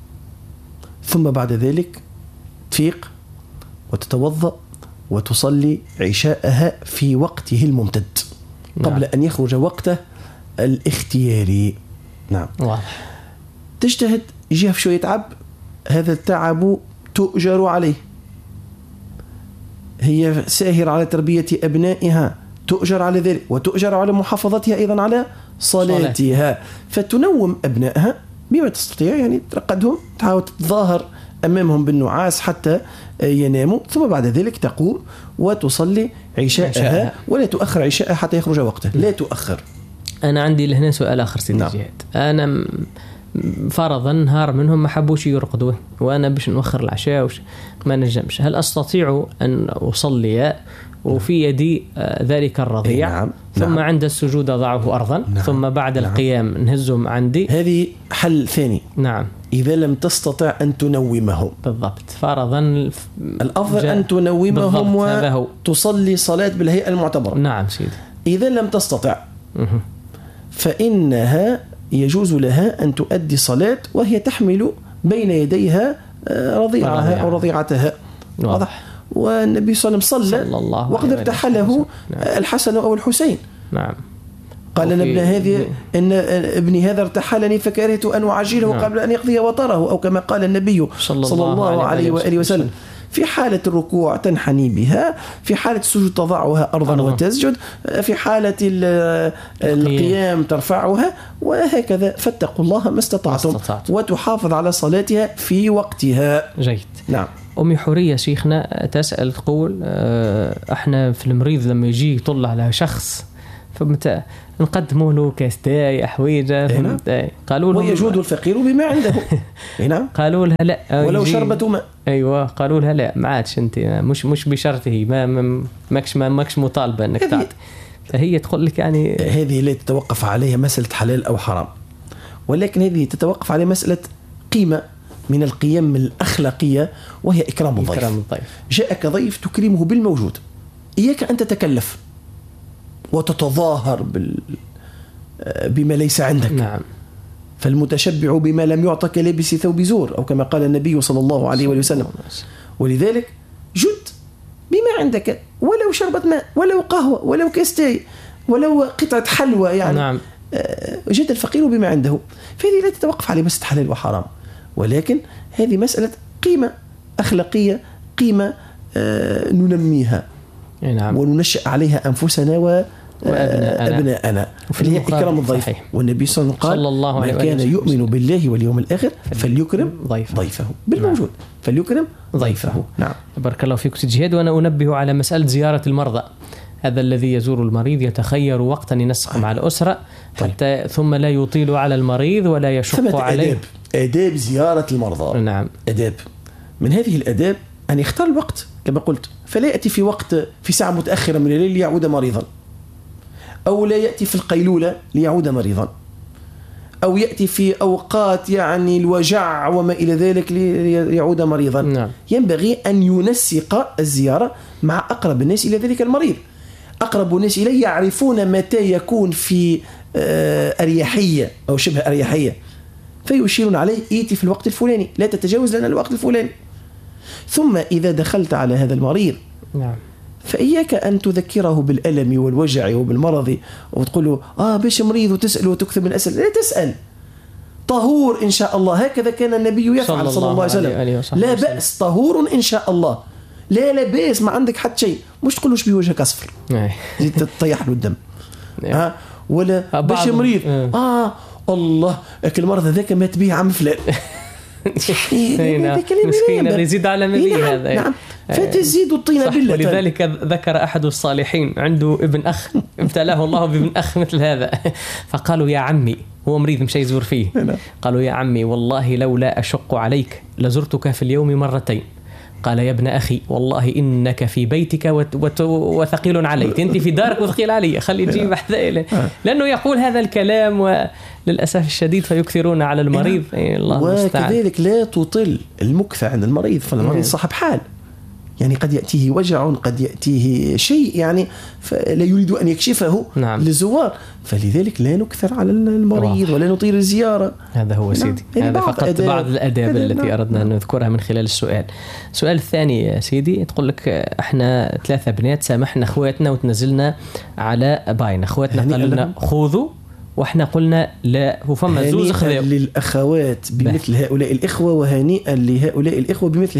ثم بعد ذلك تفيق وتتوضأ وتصلي عشاءها في وقته الممتد قبل أن يخرج وقته الاختياري. نعم. واضح. تجتهد يجيها في شوية تعب هذا التعب تؤجر عليه. هي ساهرة على تربية أبنائها تؤجر على ذلك وتؤجر على محافظتها أيضا على صلاتها. فتنوم أبنائها بما تستطيع يعني ترقدهم تحاول تتظاهر أمامهم بالنعاس حتى يناموا ثم بعد ذلك تقوم وتصلي عشاءها ولا تؤخر عشاءها حتى يخرج وقته. لا تؤخر. أنا عندي لهنا سؤال آخر سيدي جهاد. أنا فرضا نهار منهم ما حبوش يرقدوا وأنا باش نوخر العشاء ما نجمش. هل أستطيع أن أصلي وفي يدي ذلك الرضيع ثم عند السجود أضعه أرضا ثم بعد القيام نهزهم عندي؟ هذه حل ثاني. نعم. إذا لم تستطع أن تنومهم. بالضبط. فرضا الأفضل أن تنومهم وتصلي صلاة بالهيئة المعتبرة. نعم سيدي. إذا لم تستطع فإنها يجوز لها أن تؤدي صلاة وهي تحمل بين يديها رضيعها أو رضيعتها. واضح. والنبي صلى الله عليه وسلم صلى وقد ارتحله الحسن أو الحسين. نعم. قال إن ابني هذا ارتحلني فكرهت أن أعجله قبل أن يقضي وطره أو كما قال النبي صلى الله عليه وآله وسلم. في حالة الركوع تنحني بها، في حالة السجود تضعها أرضا وتسجد، في حالة القيام ترفعها، وهكذا. فاتقوا الله ما استطعتم وتحافظ على صلاتها في وقتها. جيد. نعم. أمي حورية شيخنا تسأل تقول احنا في المريض لما يجي يطل على شخص فمتى نقدموا له كاس تاي حويجه قالوا له ويجود الفقير بما عنده. نعم. قالوا لها لا ولو شربة ماء. ايوه قالوا لها لا ما عادش انت مش بشرطه ماكش مطالبه انك تعطي. فهي تقول لك يعني هذه لا تتوقف عليها مسألة حلال أو حرام، ولكن هذه تتوقف على مسألة قيمة من القيم الأخلاقية وهي إكرام الضيف. جاءك ضيف تكرمه بالموجود، إياك أن تتكلف وتتظاهر بما ليس عندك. نعم. فالمتشبع بما لم يعطك لابس ثوب زور، أو كما قال النبي صلى الله عليه وسلم. ولذلك جد بما عندك، ولو شربة ماء، ولو قهوة، ولو كاستاي، ولو قطعة حلوى يعني. نعم. جد الفقير بما عنده. فهذه لا تتوقف على مسألة حلال وحرام، ولكن هذه مسألة قيمة أخلاقية، قيمة ننميها. نعم. وننشأ عليها أنفسنا وأبناءنا. فهي إكرام الضيف. والنبي صلى الله عليه وسلم قال: من كان يؤمن بالله واليوم الآخر فليكرم ضيفه بالموجود. نعم. فليكرم ضيفه. نعم. بارك الله فيك سيد جهاد. وأنا أنبه على مسألة زيارة المرضى. هذا الذي يزور المريض يتخير وقتا ينسق مع الأسرة حتى ثم لا يطيل على المريض ولا يشق عليه. آداب زيارة المرضى. نعم. آداب. من هذه الآداب أن يختار الوقت كما قلت، فلا يأتي في ساعة متأخرة من الليل ليعود مريضا، أو لا يأتي في القيلولة ليعود مريضا، أو يأتي في أوقات يعني الوجع وما إلى ذلك ليعود مريضا. نعم. ينبغي أن ينسق الزيارة مع أقرب الناس إلى ذلك المريض. أقرب الناس إليه يعرفون متى يكون في أريحية أو شبه أريحية، فيشيرون عليه: إيتي في الوقت الفلاني، لا تتجاوز لنا الوقت الفلاني. ثم إذا دخلت على هذا المريض، نعم، فإياك أن تذكره بالألم والوجع وبالمرض وتقول له باش مريض وتسأل وتكثر من الأسئلة. لا تسأل، طهور إن شاء الله. هكذا كان النبي يفعل صلى الله عليه وسلم. لا بأس، طهور إن شاء الله. لا بأس، ما عندك حتى شيء. مش تقولوش بوجهك أصفر تطيح له الدم. ولا باش مريض الله أكل المرض ذاك مات به عم فلان. مسكين اللي يزيد على مبي هذا. نعم. فتزيد الطين بالله. ولذلك ذكر أحد الصالحين عنده ابن أخ ابتلاه الله بابن أخ مثل هذا، فقالوا: يا عمي، هو مريض مش يزور فيه، قالوا: يا عمي والله لولا أشق عليك لزرتك في اليوم مرتين. قال: يا ابن أخي والله إنك في بيتك وثقيل عليك، أنت في دارك وثقيل علي، خلي تجيب أحذائي. لأنه يقول هذا الكلام وللأسف الشديد فيكثرون على المريض. الله المستعان. وكذلك لا تطل المكث عند المريض، فالمريض صاحب حال، يعني قد يأتيه وجع، قد يأتيه شيء يعني فلا يريد أن يكشفه للزوار، فلذلك لا نكثر على المريض ولا نطيل الزيارة. هذا هو سيدي. هذا فقط بعض الآداب التي أردنا أن نذكرها من خلال السؤال. السؤال الثاني يا سيدي تقول لك: احنا 3 بنات سامحنا اخواتنا وتنزلنا على باين اخواتنا، قالوا لنا خذوا واحنا قلنا لا، وفما زوز خذوا. للأخوات بمثل هؤلاء الإخوة، وهنيئا لهؤلاء الإخوة بمثل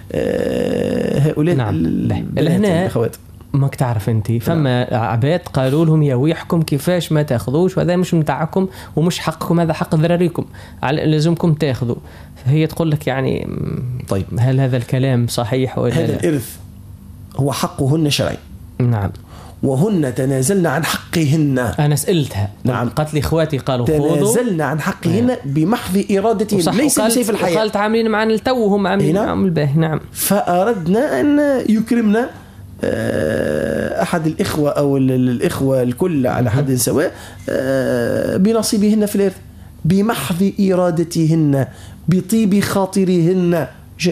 هؤلاء. نعم. لهنا ماك تعرف انت فما عباد قالوا لهم: يا ويحكم كيفاش ما تاخذوش، وهذا مش متاعكم ومش حقكم، هذا حق ذراريكم، لازمكم تاخذوا. فهي تقول لك يعني طيب، هل هذا الكلام صحيح ولا هذا الإرث هو حقهن شرعي؟ نعم. وهن تنازلنا عن حقهن. أنا سألتها. نعم. قالت لي إخواتي قالوا خذوا. تنازلنا عن حقهن بمحض إرادتهم، ليس بسيف الحياة. وقالت عاملين معنا التو وهم عاملين معهم الباهي. نعم. فأردنا أن يكرمنا أحد الإخوة أو الإخوة الكل على حد سواء بنصيبهن في الإرث بمحض إرادتهن بطيب خاطرهن.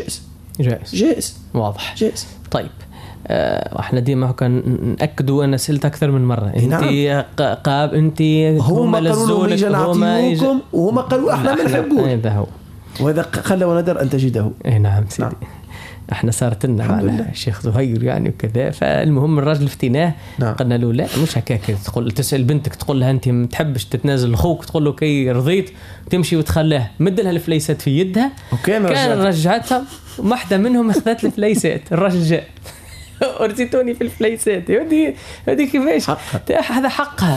جائز. واضح. جائز. طيب. احنا ديما كان ناكدوا انا سالت اكثر من مره. انت قاب انت هم للزول نعطيكم وهم قالوا احنا ما نحبوه. هذا هو، وهذا خلى وندر ان تجده. نعم سيدي. نعم. احنا صارت لنا معنا الشيخ زهير يعني وكذا. فالمهم الراجل فتيناه. نعم. قلنا له لا مش هكاك، تقول تسال بنتك تقول لها انت ما تحبش تتنازل لاخوك، تقول له كي رضيت تمشي وتخلاه، مد لها الفليسات في يدها. كان رجعتها واحده منهم اخذت الفليسات. الراجل جاء ورثتوني في الفليسات. هذه كيفاش؟ هذا حقها.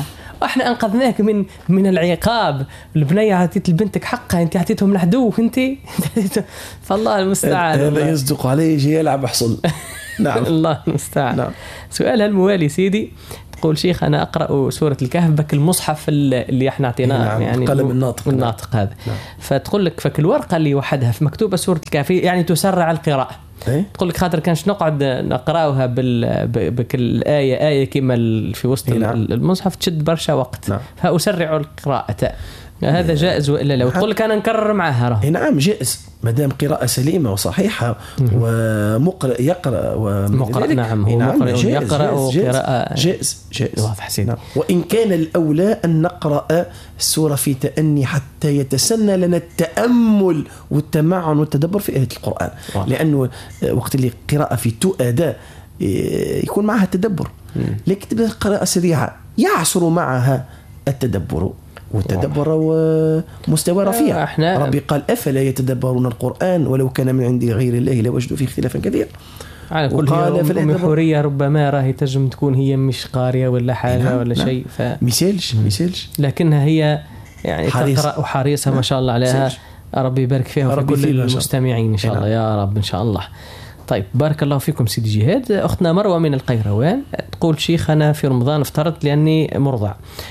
احنا انقذناك من العقاب. البنيه عطيت لبنتك حقها، انت عطيتهم العدو انت. فالله المستعان. هذا يصدق عليه يجي يلعب حصل. نعم. الله المستعان. نعم. سؤالها الموالي سيدي، تقول شيخ أنا أقرأ سورة الكهف بك المصحف اللي احنا اعطيناه. نعم. يعني قلم الناطق هذا. نعم. فتقول لك فك الورقة اللي وحدها في مكتوبة سورة الكهف، يعني تسرع القراءة. تقول لك خاطر كانش نقعد نقراوها بكل آية كما في وسط المصحف تشد برشا وقت. نعم. فأسرع القراءة. هذا جائز وإلا لا؟ وتقول لك أنا نكرر معها. نعم جائز ما دام قراءة سليمة وصحيحة ومقرئ يقرأ ومقرئ. نعم هو مقرئ يقرأ وقراءة جائز. واضح سيدي. نعم. وإن كان الأولى أن نقرأ السورة في تأني حتى يتسنى لنا التأمل والتمعن والتدبر في آية القرآن. لأنه وقت اللي قراءة في أداء يكون معها التدبر، لكن تبدأ قراءة سريعة يعصر معها التدبر، والتدبر ومستوى رفيع. ربي قال أفلا يتدبرون القرآن ولو كان من عند غير الله لوجدوا فيه اختلافا كثيرا. على كل هي حورية ربما راهي تجم تكون هي مش قارية ولا حاجة ولا شيء مثالش لكنها هي يعني تقرأ وحريصة ما شاء الله عليها. ربي يبارك فيها وفي كل المستمعين إن شاء الله يا رب إن شاء الله. طيب بارك الله فيكم سيدي جهاد. أختنا مروة من القيروان تقول شيخ أنا في رمضان افطرت لأني مرضع،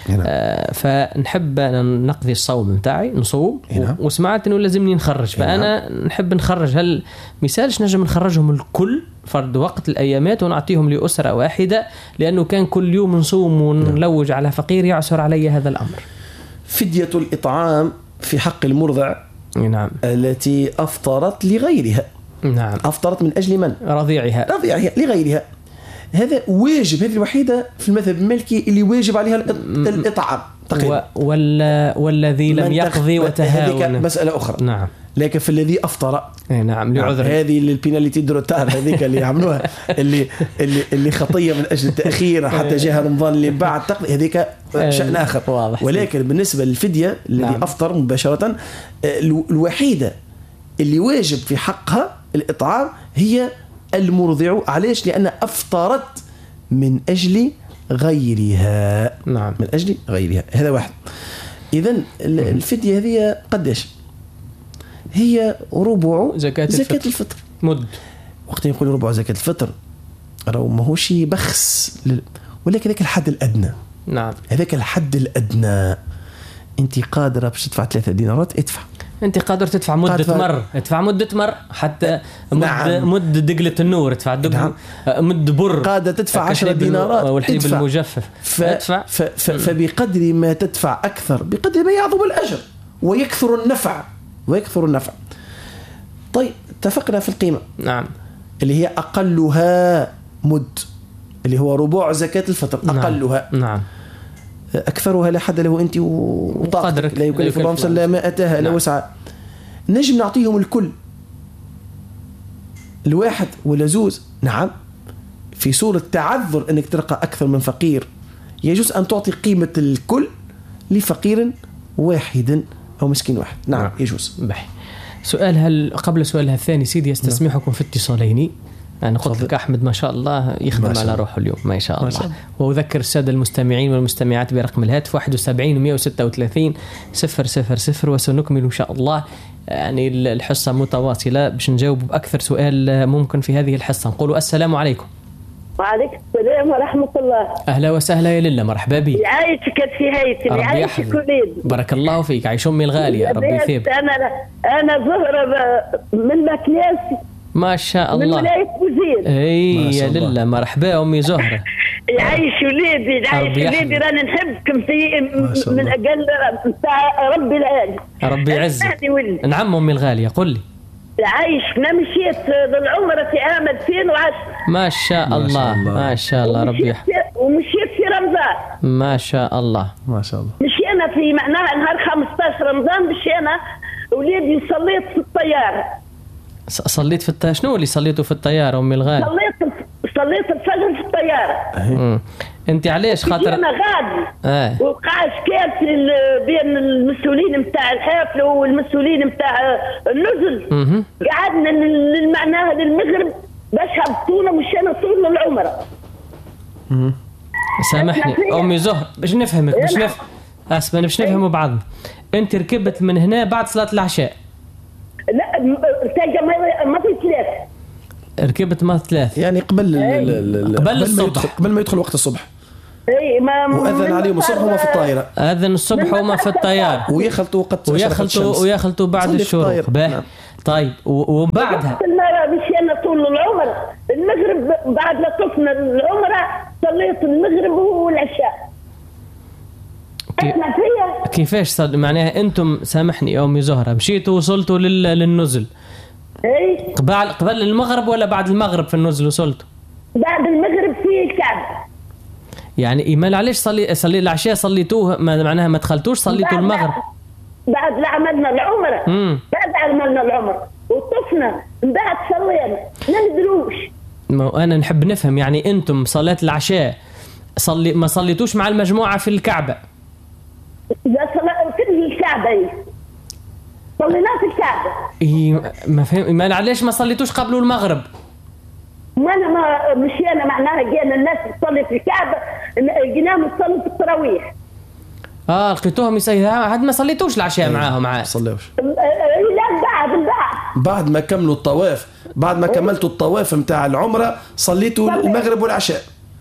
فنحب نقضي الصوم متاعي نصوم، وسمعت أنه لازمني نخرج، فأنا نحب نخرج. هل مثالش نجم نخرجهم الكل فرد وقت الأيامات ونعطيهم لأسرة واحدة، لأنه كان كل يوم نصوم ونلوج على فقير يعسر علي هذا الأمر؟ فدية الإطعام في حق المرضع. نعم. التي أفطرت لغيرها. نعم. أفطرت من أجل من؟ رضيعها لغيرها. هذا واجب، هذه الوحيدة في المذهب المالكي اللي واجب عليها الإطعام تقريبا. والذي لم يقضي وتهاون هذه مسألة أخرى. نعم. لكن في الذي أفطر نعم لعذر، هذه البيناليتي دروتار هذيك اللي يعملوها اللي خطية من أجل التأخير حتى جاء رمضان اللي بعد تقضي، هذيك شأن آخر. ولكن بالنسبة للفدية الذي أفطر مباشرة، الوحيدة اللي واجب في حقها الإطعام هي المرضع. علاش؟ لأن أفطرت من أجل غيرها. نعم. من أجل غيرها. هذا واحد. إذن الفدية هذه قداش؟ هي ربع زكاة الفطر. مد. وقت يقول ربع زكاة الفطر راهو ماهوش بخس ولكن ذاك الحد الأدنى. نعم. هذاك الحد الأدنى. أنت قادرة باش تدفع 3 دينارات ادفع. أنت قادر تدفع ادفع مدة مر حتى مد دقلة النور ادفع مد بر. قادر تدفع 10 دينارات والحليب المجفف ادفع. فبقدر ما تدفع أكثر بقدر ما يعظم الأجر ويكثر النفع. طيب اتفقنا في القيمة. نعم. اللي هي أقلها مد، اللي هو ربع زكاة الفطر. أقلها. نعم. أكثرها لا حد له أنت وطاقتك، لا يكلف الله نفسا إلا ما أتاها لا وسعها. نجم نعطيهم الكل، الواحد ولا زوز. نعم. في صورة تعذر أنك تلقى أكثر من فقير يجوز أن تعطي قيمة الكل لفقير واحد أو مسكين واحد. نعم يجوز. بحي. قبل سؤالها الثاني سيدي يستسمحكم في اتصالين. أنا قلت لك أحمد ما شاء الله يخدم على روحه اليوم ما شاء الله. وأذكر السادة المستمعين والمستمعات برقم الهاتف 71 136 000 وسنكمل إن شاء الله يعني الحصة متواصلة باش نجاوب بأكثر سؤال ممكن في هذه الحصة. نقولوا السلام عليكم. وعليكم السلام ورحمة الله. أهلا وسهلا يا لله، مرحبا بك. يعيشك في هيثم، يعيشك وليد. بارك الله فيك، عايش أمي الغالية ربي يثيب. أنا زهرة من مكناس ما شاء الله، من ولاية بوزيد. اي يا لله، مرحبا أمي زهرة. يعيش وليدي راني نحبكم في من أقل نتاع ربي العالي. ربي يعزك. نعم أمي الغالية قل لي. عايش أنا مشيت للعمرة في عام 2010. ما شاء الله ما شاء الله ربي يحفظك. ومشيت في رمضان. ما شاء الله ما شاء الله. مشينا في معناها نهار 15 رمضان مشينا وليدي صليت في الطيارة. صليت في الطيارة؟ شنو اللي صليته في الطيارة أمي الغالية؟ صليت الفجر في الطيارة. أنت علاش خاطر أنا غادي وقع إشكال بين المسؤولين متاع الحافلة والمسؤولين متاع النزل. قعدنا معناها للمغرب باش هبطونا مشينا طول العمرة. سامحني أمي زهر باش نفهمك أسمع باش نفهموا بعض. أنت ركبت من هنا بعد صلاة العشاء؟ لا ما في 3. ركبت ما 3 يعني قبل الصبح، قبل ما يدخل وقت الصبح. اي ما وأذن عليهم الصبح وما في الطائرة. أذن الصبح وما في الطيارة. ويخلطوا بعد الشروق. طيب وبعدها مشينا طول العمر المغرب بعد ما طفنا العمرة صليت المغرب والعشاء. كيفاش صار معناها أنتم سامحني يا أمي زهرة مشيتوا وصلتوا للنزل قبل المغرب ولا بعد المغرب في النزل وصلتوا؟ بعد المغرب في الكعبة. يعني إيمان علاش صلي العشاء صليتوه معناها ما دخلتوش صليتوا المغرب؟ بعد لا عملنا العمرة بعد عملنا العمرة وطفنا بعد صلينا ما ندروش. أنا نحب نفهم يعني أنتم صلاة العشاء ما صليتوش مع المجموعة في الكعبة؟ لا في الكعبة صلينا في الكعبة. ما فهم إيمان علاش ما صليتوش قبل المغرب؟ ما مشينا معناها جينا الناس تصلي في الكعبة جيناهم يصلوا في التراويح. لقيتوهم عاد ما صليتوش العشاء معاهم عاد؟ صليوش. لا بعد ما كملوا الطواف، بعد ما كملتوا الطواف متاع العمرة صليتوا المغرب والعشاء.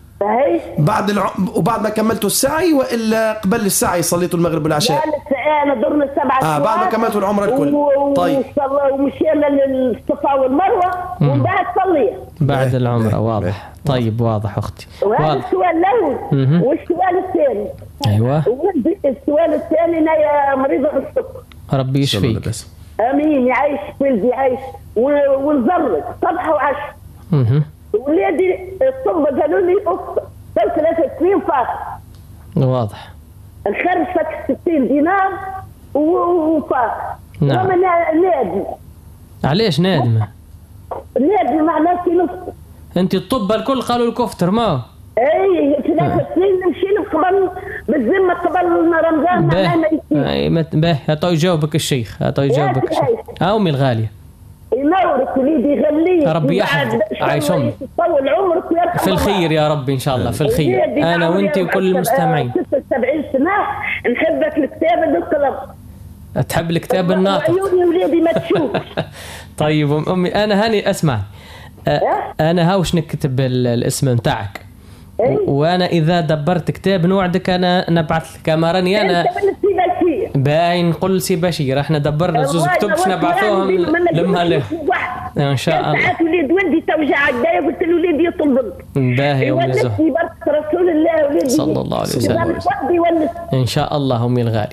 وبعد ما كملتوا السعي وإلا قبل السعي صليتوا المغرب والعشاء؟ لا أنا درنا 7 بعد ما كملتوا العمرة الكل. طيب ومشينا للصفا والمروة ومن بعد صلينا بعد العمرة. واضح. طيب واضح أختي. وهذا السؤال الأول. والسؤال الثاني أيوة السؤال الثاني أنا يا مريضة السكر ربي يشفيك. آمين. يعيش ولدي يعيش ونزرق صبح وعشر. ولادي الطب قالوا لي 3 سنين فاق. واضح. الخرج فك 60 دينار وفاق. نعم. وما نادم. علاش نادمة؟ نادم معناه في نص. انت الطب الكل قالوا الكفتر ما؟ اي 3 سنين نمشي قبل بالذمة قبل رمضان ما باهي هاتو يجاوبك الشيخ. أمي الغالية ينورك وليدي يغليك ربي يحفظك عايشهم طول عمرك في الخير يا ربي إن شاء الله في الخير. أنا وأنت وكل المستمعين 76 سنة نحبك الكتاب القلم. تحب الكتاب الناطق عيوني وليدي ما تشوف. طيب أمي أنا هاني أسمع أنا هاوش نكتب الاسم متاعك وأنا إذا دبرت كتاب نوعدك أنا نبعث لك كما راني أنا باين نقول سي بشير احنا دبرنا زوز كتب باش نبعثوهم لمها له ان شاء الله. ساعات وليد ولدي توجع عدايا قلت له وليدي يطلب باهي يا ام زهر يبارك رسول الله وليدي صلى الله عليه وسلم ان شاء الله. امي الغالي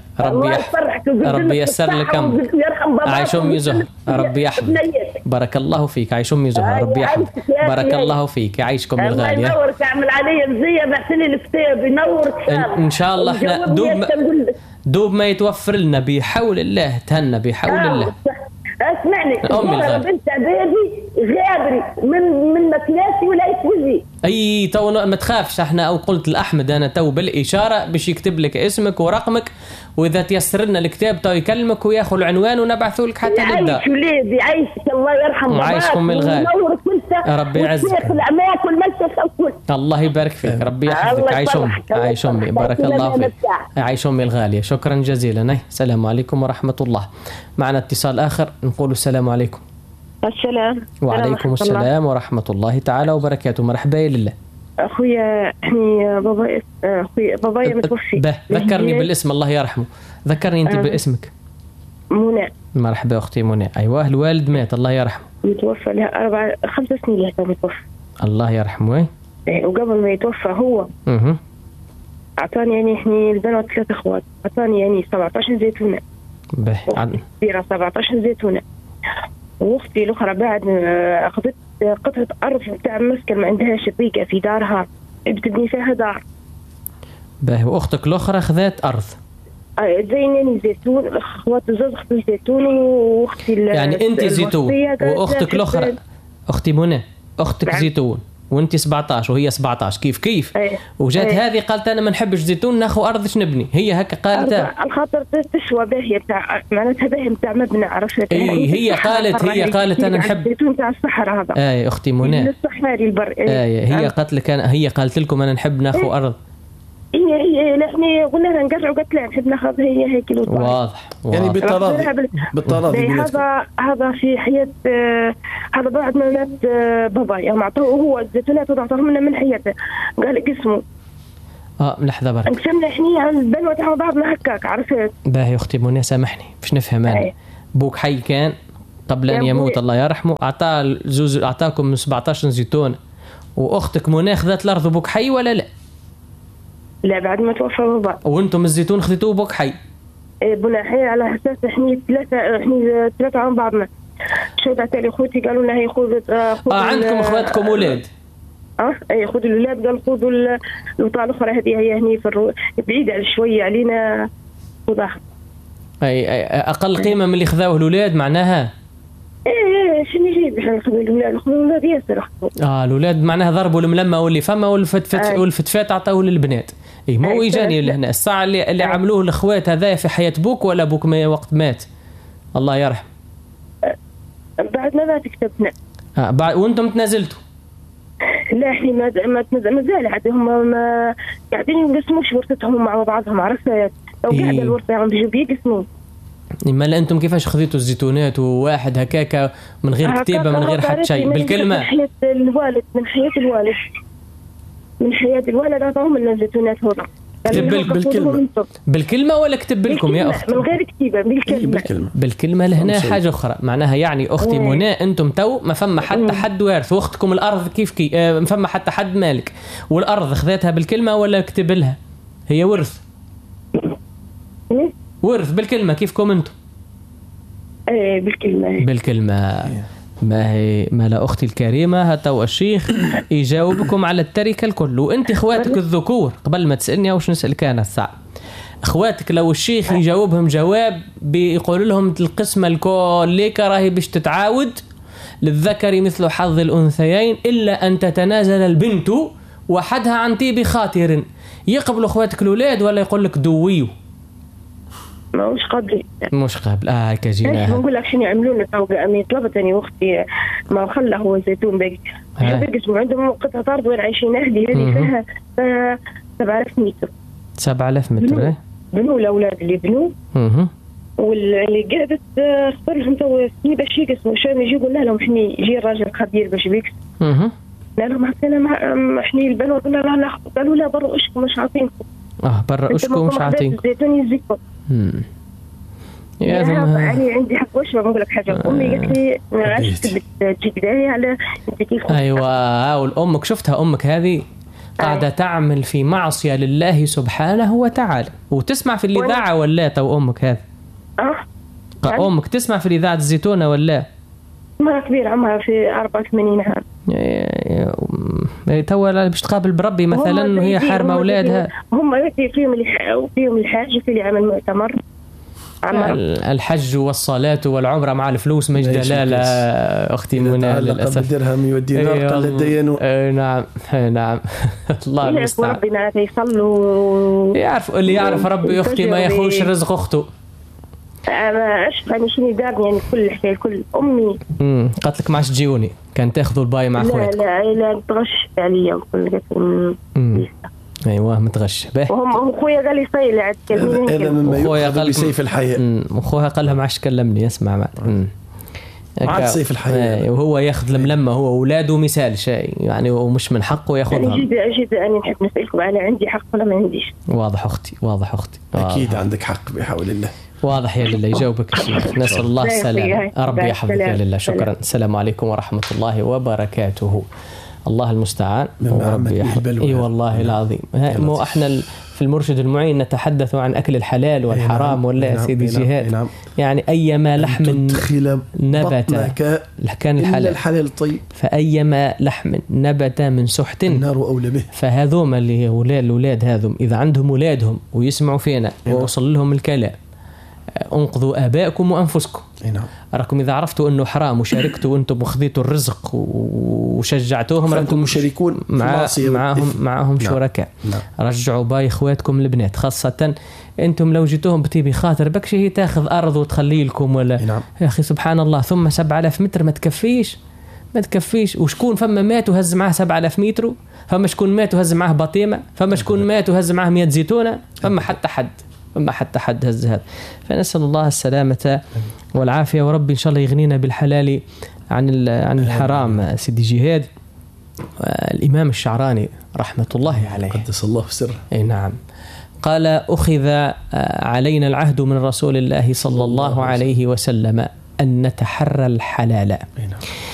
ربي ييسر لك امرك. عايش امي زهر ربي يحفظك بارك الله فيك. عايش امي زهر ربي يحفظك بارك الله فيك. يعيشكم الغالي ينورك. اعمل علي مزيه بعث لي الكتاب ينورك ان شاء الله. احنا دوب ما يتوفر لنا بحول الله تهنى بحول الله. اسمعني بنت عبادي غابري من مكناسي ولا يتوزي اي تو ما تخافش. احنا او قلت لاحمد انا تو بالاشاره باش يكتب لك اسمك ورقمك واذا تيسر لنا الكتاب تو يكلمك وياخذ العنوان ونبعثوا لك حتى للدار. عايش وليدي يعيشك الله يرحم باباك وعايشكم الغالي ربي يعزك العماك والملك الكل الله يبارك فيك ربي يحفظك. عايش امي بارك الله فيك. عايش امي الغاليه شكرا جزيلا. السلام عليكم ورحمه الله. معنا اتصال اخر نقول السلام عليكم. السلام. وعليكم السلام ورحمه الله تعالى وبركاته. مرحبا لله. اخويا بابايا متوفي. ذكرني بالاسم الله يرحمه. ذكرني انت باسمك. منى. مرحبا اختي منى. ايوه الوالد مات الله يرحمه. متوفى لها 5 سنين لها متوفى الله يرحمه. وقبل ما يتوفى هو اعطاني يعني احنا البنات 3 اخوات اعطاني يعني 17 زيتونه. كبيره 17 زيتونه. واختي الاخرى بعد اخذت قطعه ارض بتاع مسكن ما عندهاش طريقه في دارها بتبني فيها دار. واختك الاخرى اخذت ارض زينني زيتون. اخوات زوج اختي زيتوني واختي يعني انت زيتون واختك الاخرى اختي منى اختك زيتون وانت 17 وهي 17 كيف وجات هذه قالت انا ما نحبش زيتون ناخذ ارض ايش نبني. هي هكا قالت الخاطر تشوى باهيه تاع معناتها باهيه تاع مبنى عرفت. هي قالت انا نحب زيتون تاع الصحراء هذا. اختي منى الصحاري البر. هي قالت لك هي قالت لكم انا نحب ناخذ ارض هي احنا قلنا لها نقرع وقالت لا نحب ناخذ هي كيلو. واضح. يعني بالتراضي هذا في حياة هذا بعد من ولاد بابا يعني معطوه هو الزيتونات وضعتهم لنا من حياته قال قسمه. لحظة برك نقسمنا احنا على البنوة على بعضنا هكاك عرفت. باهي أختي منى سامحني باش نفهم أنا. بوك حي كان قبل أن يموت الله يرحمه أعطاكم من 17 زيتون وأختك منى أخذت الأرض بوك حي ولا لا؟ لا بعد ما توفى بابا. وأنتم الزيتون خذيتوه بوك حي؟ بنا حي على أساس احنا ثلاثة عن بعضنا. شو بعتلي أخوتي قالوا لنا هي خذوا عندكم أخواتكم أولاد؟ اي خذوا الولاد قال خذوا الوطا الاخرى هذه هي هني في بعيده شويه علينا وضاح. اي اقل قيمه من اللي خذاوه الولاد معناها. ايه شنو يجيب احنا نخذوا الولاد ياسر. الولاد معناها ضربوا الملمه واللي فما والفتفات عطاوه للبنات. اي مو ايجاني لهنا الساعه اللي عملوه الاخوات هذا في حياه بوك ولا بوك وقت مات الله يرحم. بعد ما كتبنا. بعد وانتم تنازلتوا؟ لا احنا ما زال عاد هم ما قاعدين يقسموش ورثتهم مع بعضهم عرفت. لو قاعد الورثه عم بيجوا بيقسموا. اما لا انتم كيفاش خذيتوا الزيتونات وواحد هكاكا من غير كتيبه من غير حتى شيء بالكلمه؟ من حياه الوالد من حياه الوالد عطاهم لنا الزيتونات هذا. بالكلمه ولا كتب لكم يا اختي؟ من غير كتيبه بالكلمه لهنا حاجه اخرى معناها يعني اختي منى انتم تو ما فما حتى حد وارث واختكم الارض كيف ما فما حتى حد مالك والارض خذتها بالكلمه ولا كتب لها؟ هي ورث بالكلمه كيفكم انتم؟ بالكلمه ما لا أختي الكريمة هتو الشيخ يجاوبكم على التركة الكل. وانت اخواتك الذكور قبل ما تسألني وش نسألك أنا الساعة اخواتك لو الشيخ يجاوبهم جواب بيقول لهم القسمة الكل ليك راهي باش تتعاود للذكر مثل حظ الأنثيين إلا أن تتنازل البنت وحدها عن طيب خاطر، يقبلوا اخواتك الأولاد ولا يقول لك دويو؟ مش قابل كجينا نقول لك شنو يعملوا لنا تو امي طلبتني واختي ما خلى هو زيتون باقي عندهم قطعه ارض وين عايشين اهلي هذه فيها 7000 متر 7000 متر بنوا الاولاد اللي بنوا واللي قعدت اختار لهم تو باش يقسموا شلون يجي قلنا لهم احنا يجي الراجل خبير باش بيكس قال لهم عطينا احنا البنات قلنا لا ناخذ قالوا لا برا اشكم مش عاطينكم برا اشكم مش عاطينكم زيتون يزيكم يا يعني عندي حق وش بقول لك حاجه امي قالت لي عايش تجدي على انت كيف ايوه والامك شفتها امك هذه قاعده تعمل في معصيه لله سبحانه وتعالى وتسمع في الاذاعه ولا تو امك هذه امك تسمع في الاذاعه الزيتونه ولا مرة كبيرة عمرها في 84 عام تو باش تقابل بربي مثلا وهي حارمه اولادها هم فيهم الحاج وفي اللي عمل مؤتمر الحج والصلاة والعمرة مع الفلوس مش دلالة أختي منى للأسف الدرهم والدينار قل الدين نعم الله المستعان ربنا يصلوا يعرف اللي يعرف ربي أختي ما يخوش رزق أخته أنا أشوف يعني شنو دارني يعني كل الحكاية كل أمي قالت لك معش تجيوني كان تاخذوا الباي مع أخواتك لا تغش عليا وكل ايوه متغش به وهم اخويا قال لي صيلي عاد كلمني مما يؤخذ بسيف الحياة اخوها قال لها ما عادش كلمني اسمع عاد سيف الحياة وهو ياخذ الملمه هو واولاده مثال شيء يعني ومش من حقه ياخذها. اجد انا نحب نسالكم انا عندي حق ولا ما عنديش؟ واضح اختي اكيد عندك حق بحول الله. واضح يا لله يجاوبك الشيخ نسال الله السلامه ربي يحفظك يا لله. شكرا السلام عليكم ورحمه الله وبركاته. الله المستعان وربي اي والله العظيم. مو احنا في المرشد المعين نتحدث عن اكل الحلال والحرام ولا سيدي جهاد يعني ايما لحم نبت كان الحلال طيب فايما لحم نبت من سحت النار اولى به. فهذوما اللي هي اولاد هذوم اذا عندهم اولادهم ويسمعوا فينا ووصل لهم الكلام انقذوا آبائكم وأنفسكم. راكم إذا عرفتوا أنه حرام وشاركتوا وأنتم وخذيتوا الرزق وشجعتوهم راكم مشاركون معهم شركاء. رجعوا باي إخواتكم البنات خاصة أنتم لو جيتوهم بتيبي خاطر بكش هي تاخذ أرض وتخلي لكم ولا يا أخي سبحان الله. ثم 7000 متر ما تكفيش ما تكفيش. وشكون فما مات وهز معاه 7000 متر، فما شكون مات وهز معاه بطيمة، فما شكون مات وهز معاه 100 زيتونة، فما حتى حد هز هذا. فنسأل الله السلامة والعافية، وربي إن شاء الله يغنينا بالحلال عن الحرام. سيدي جهاد، الإمام الشعراني رحمة الله عليه قدس الله سره، أي نعم، قال: أخذ علينا العهد من رسول الله صلى الله عليه وسلم أن نتحرى الحلال.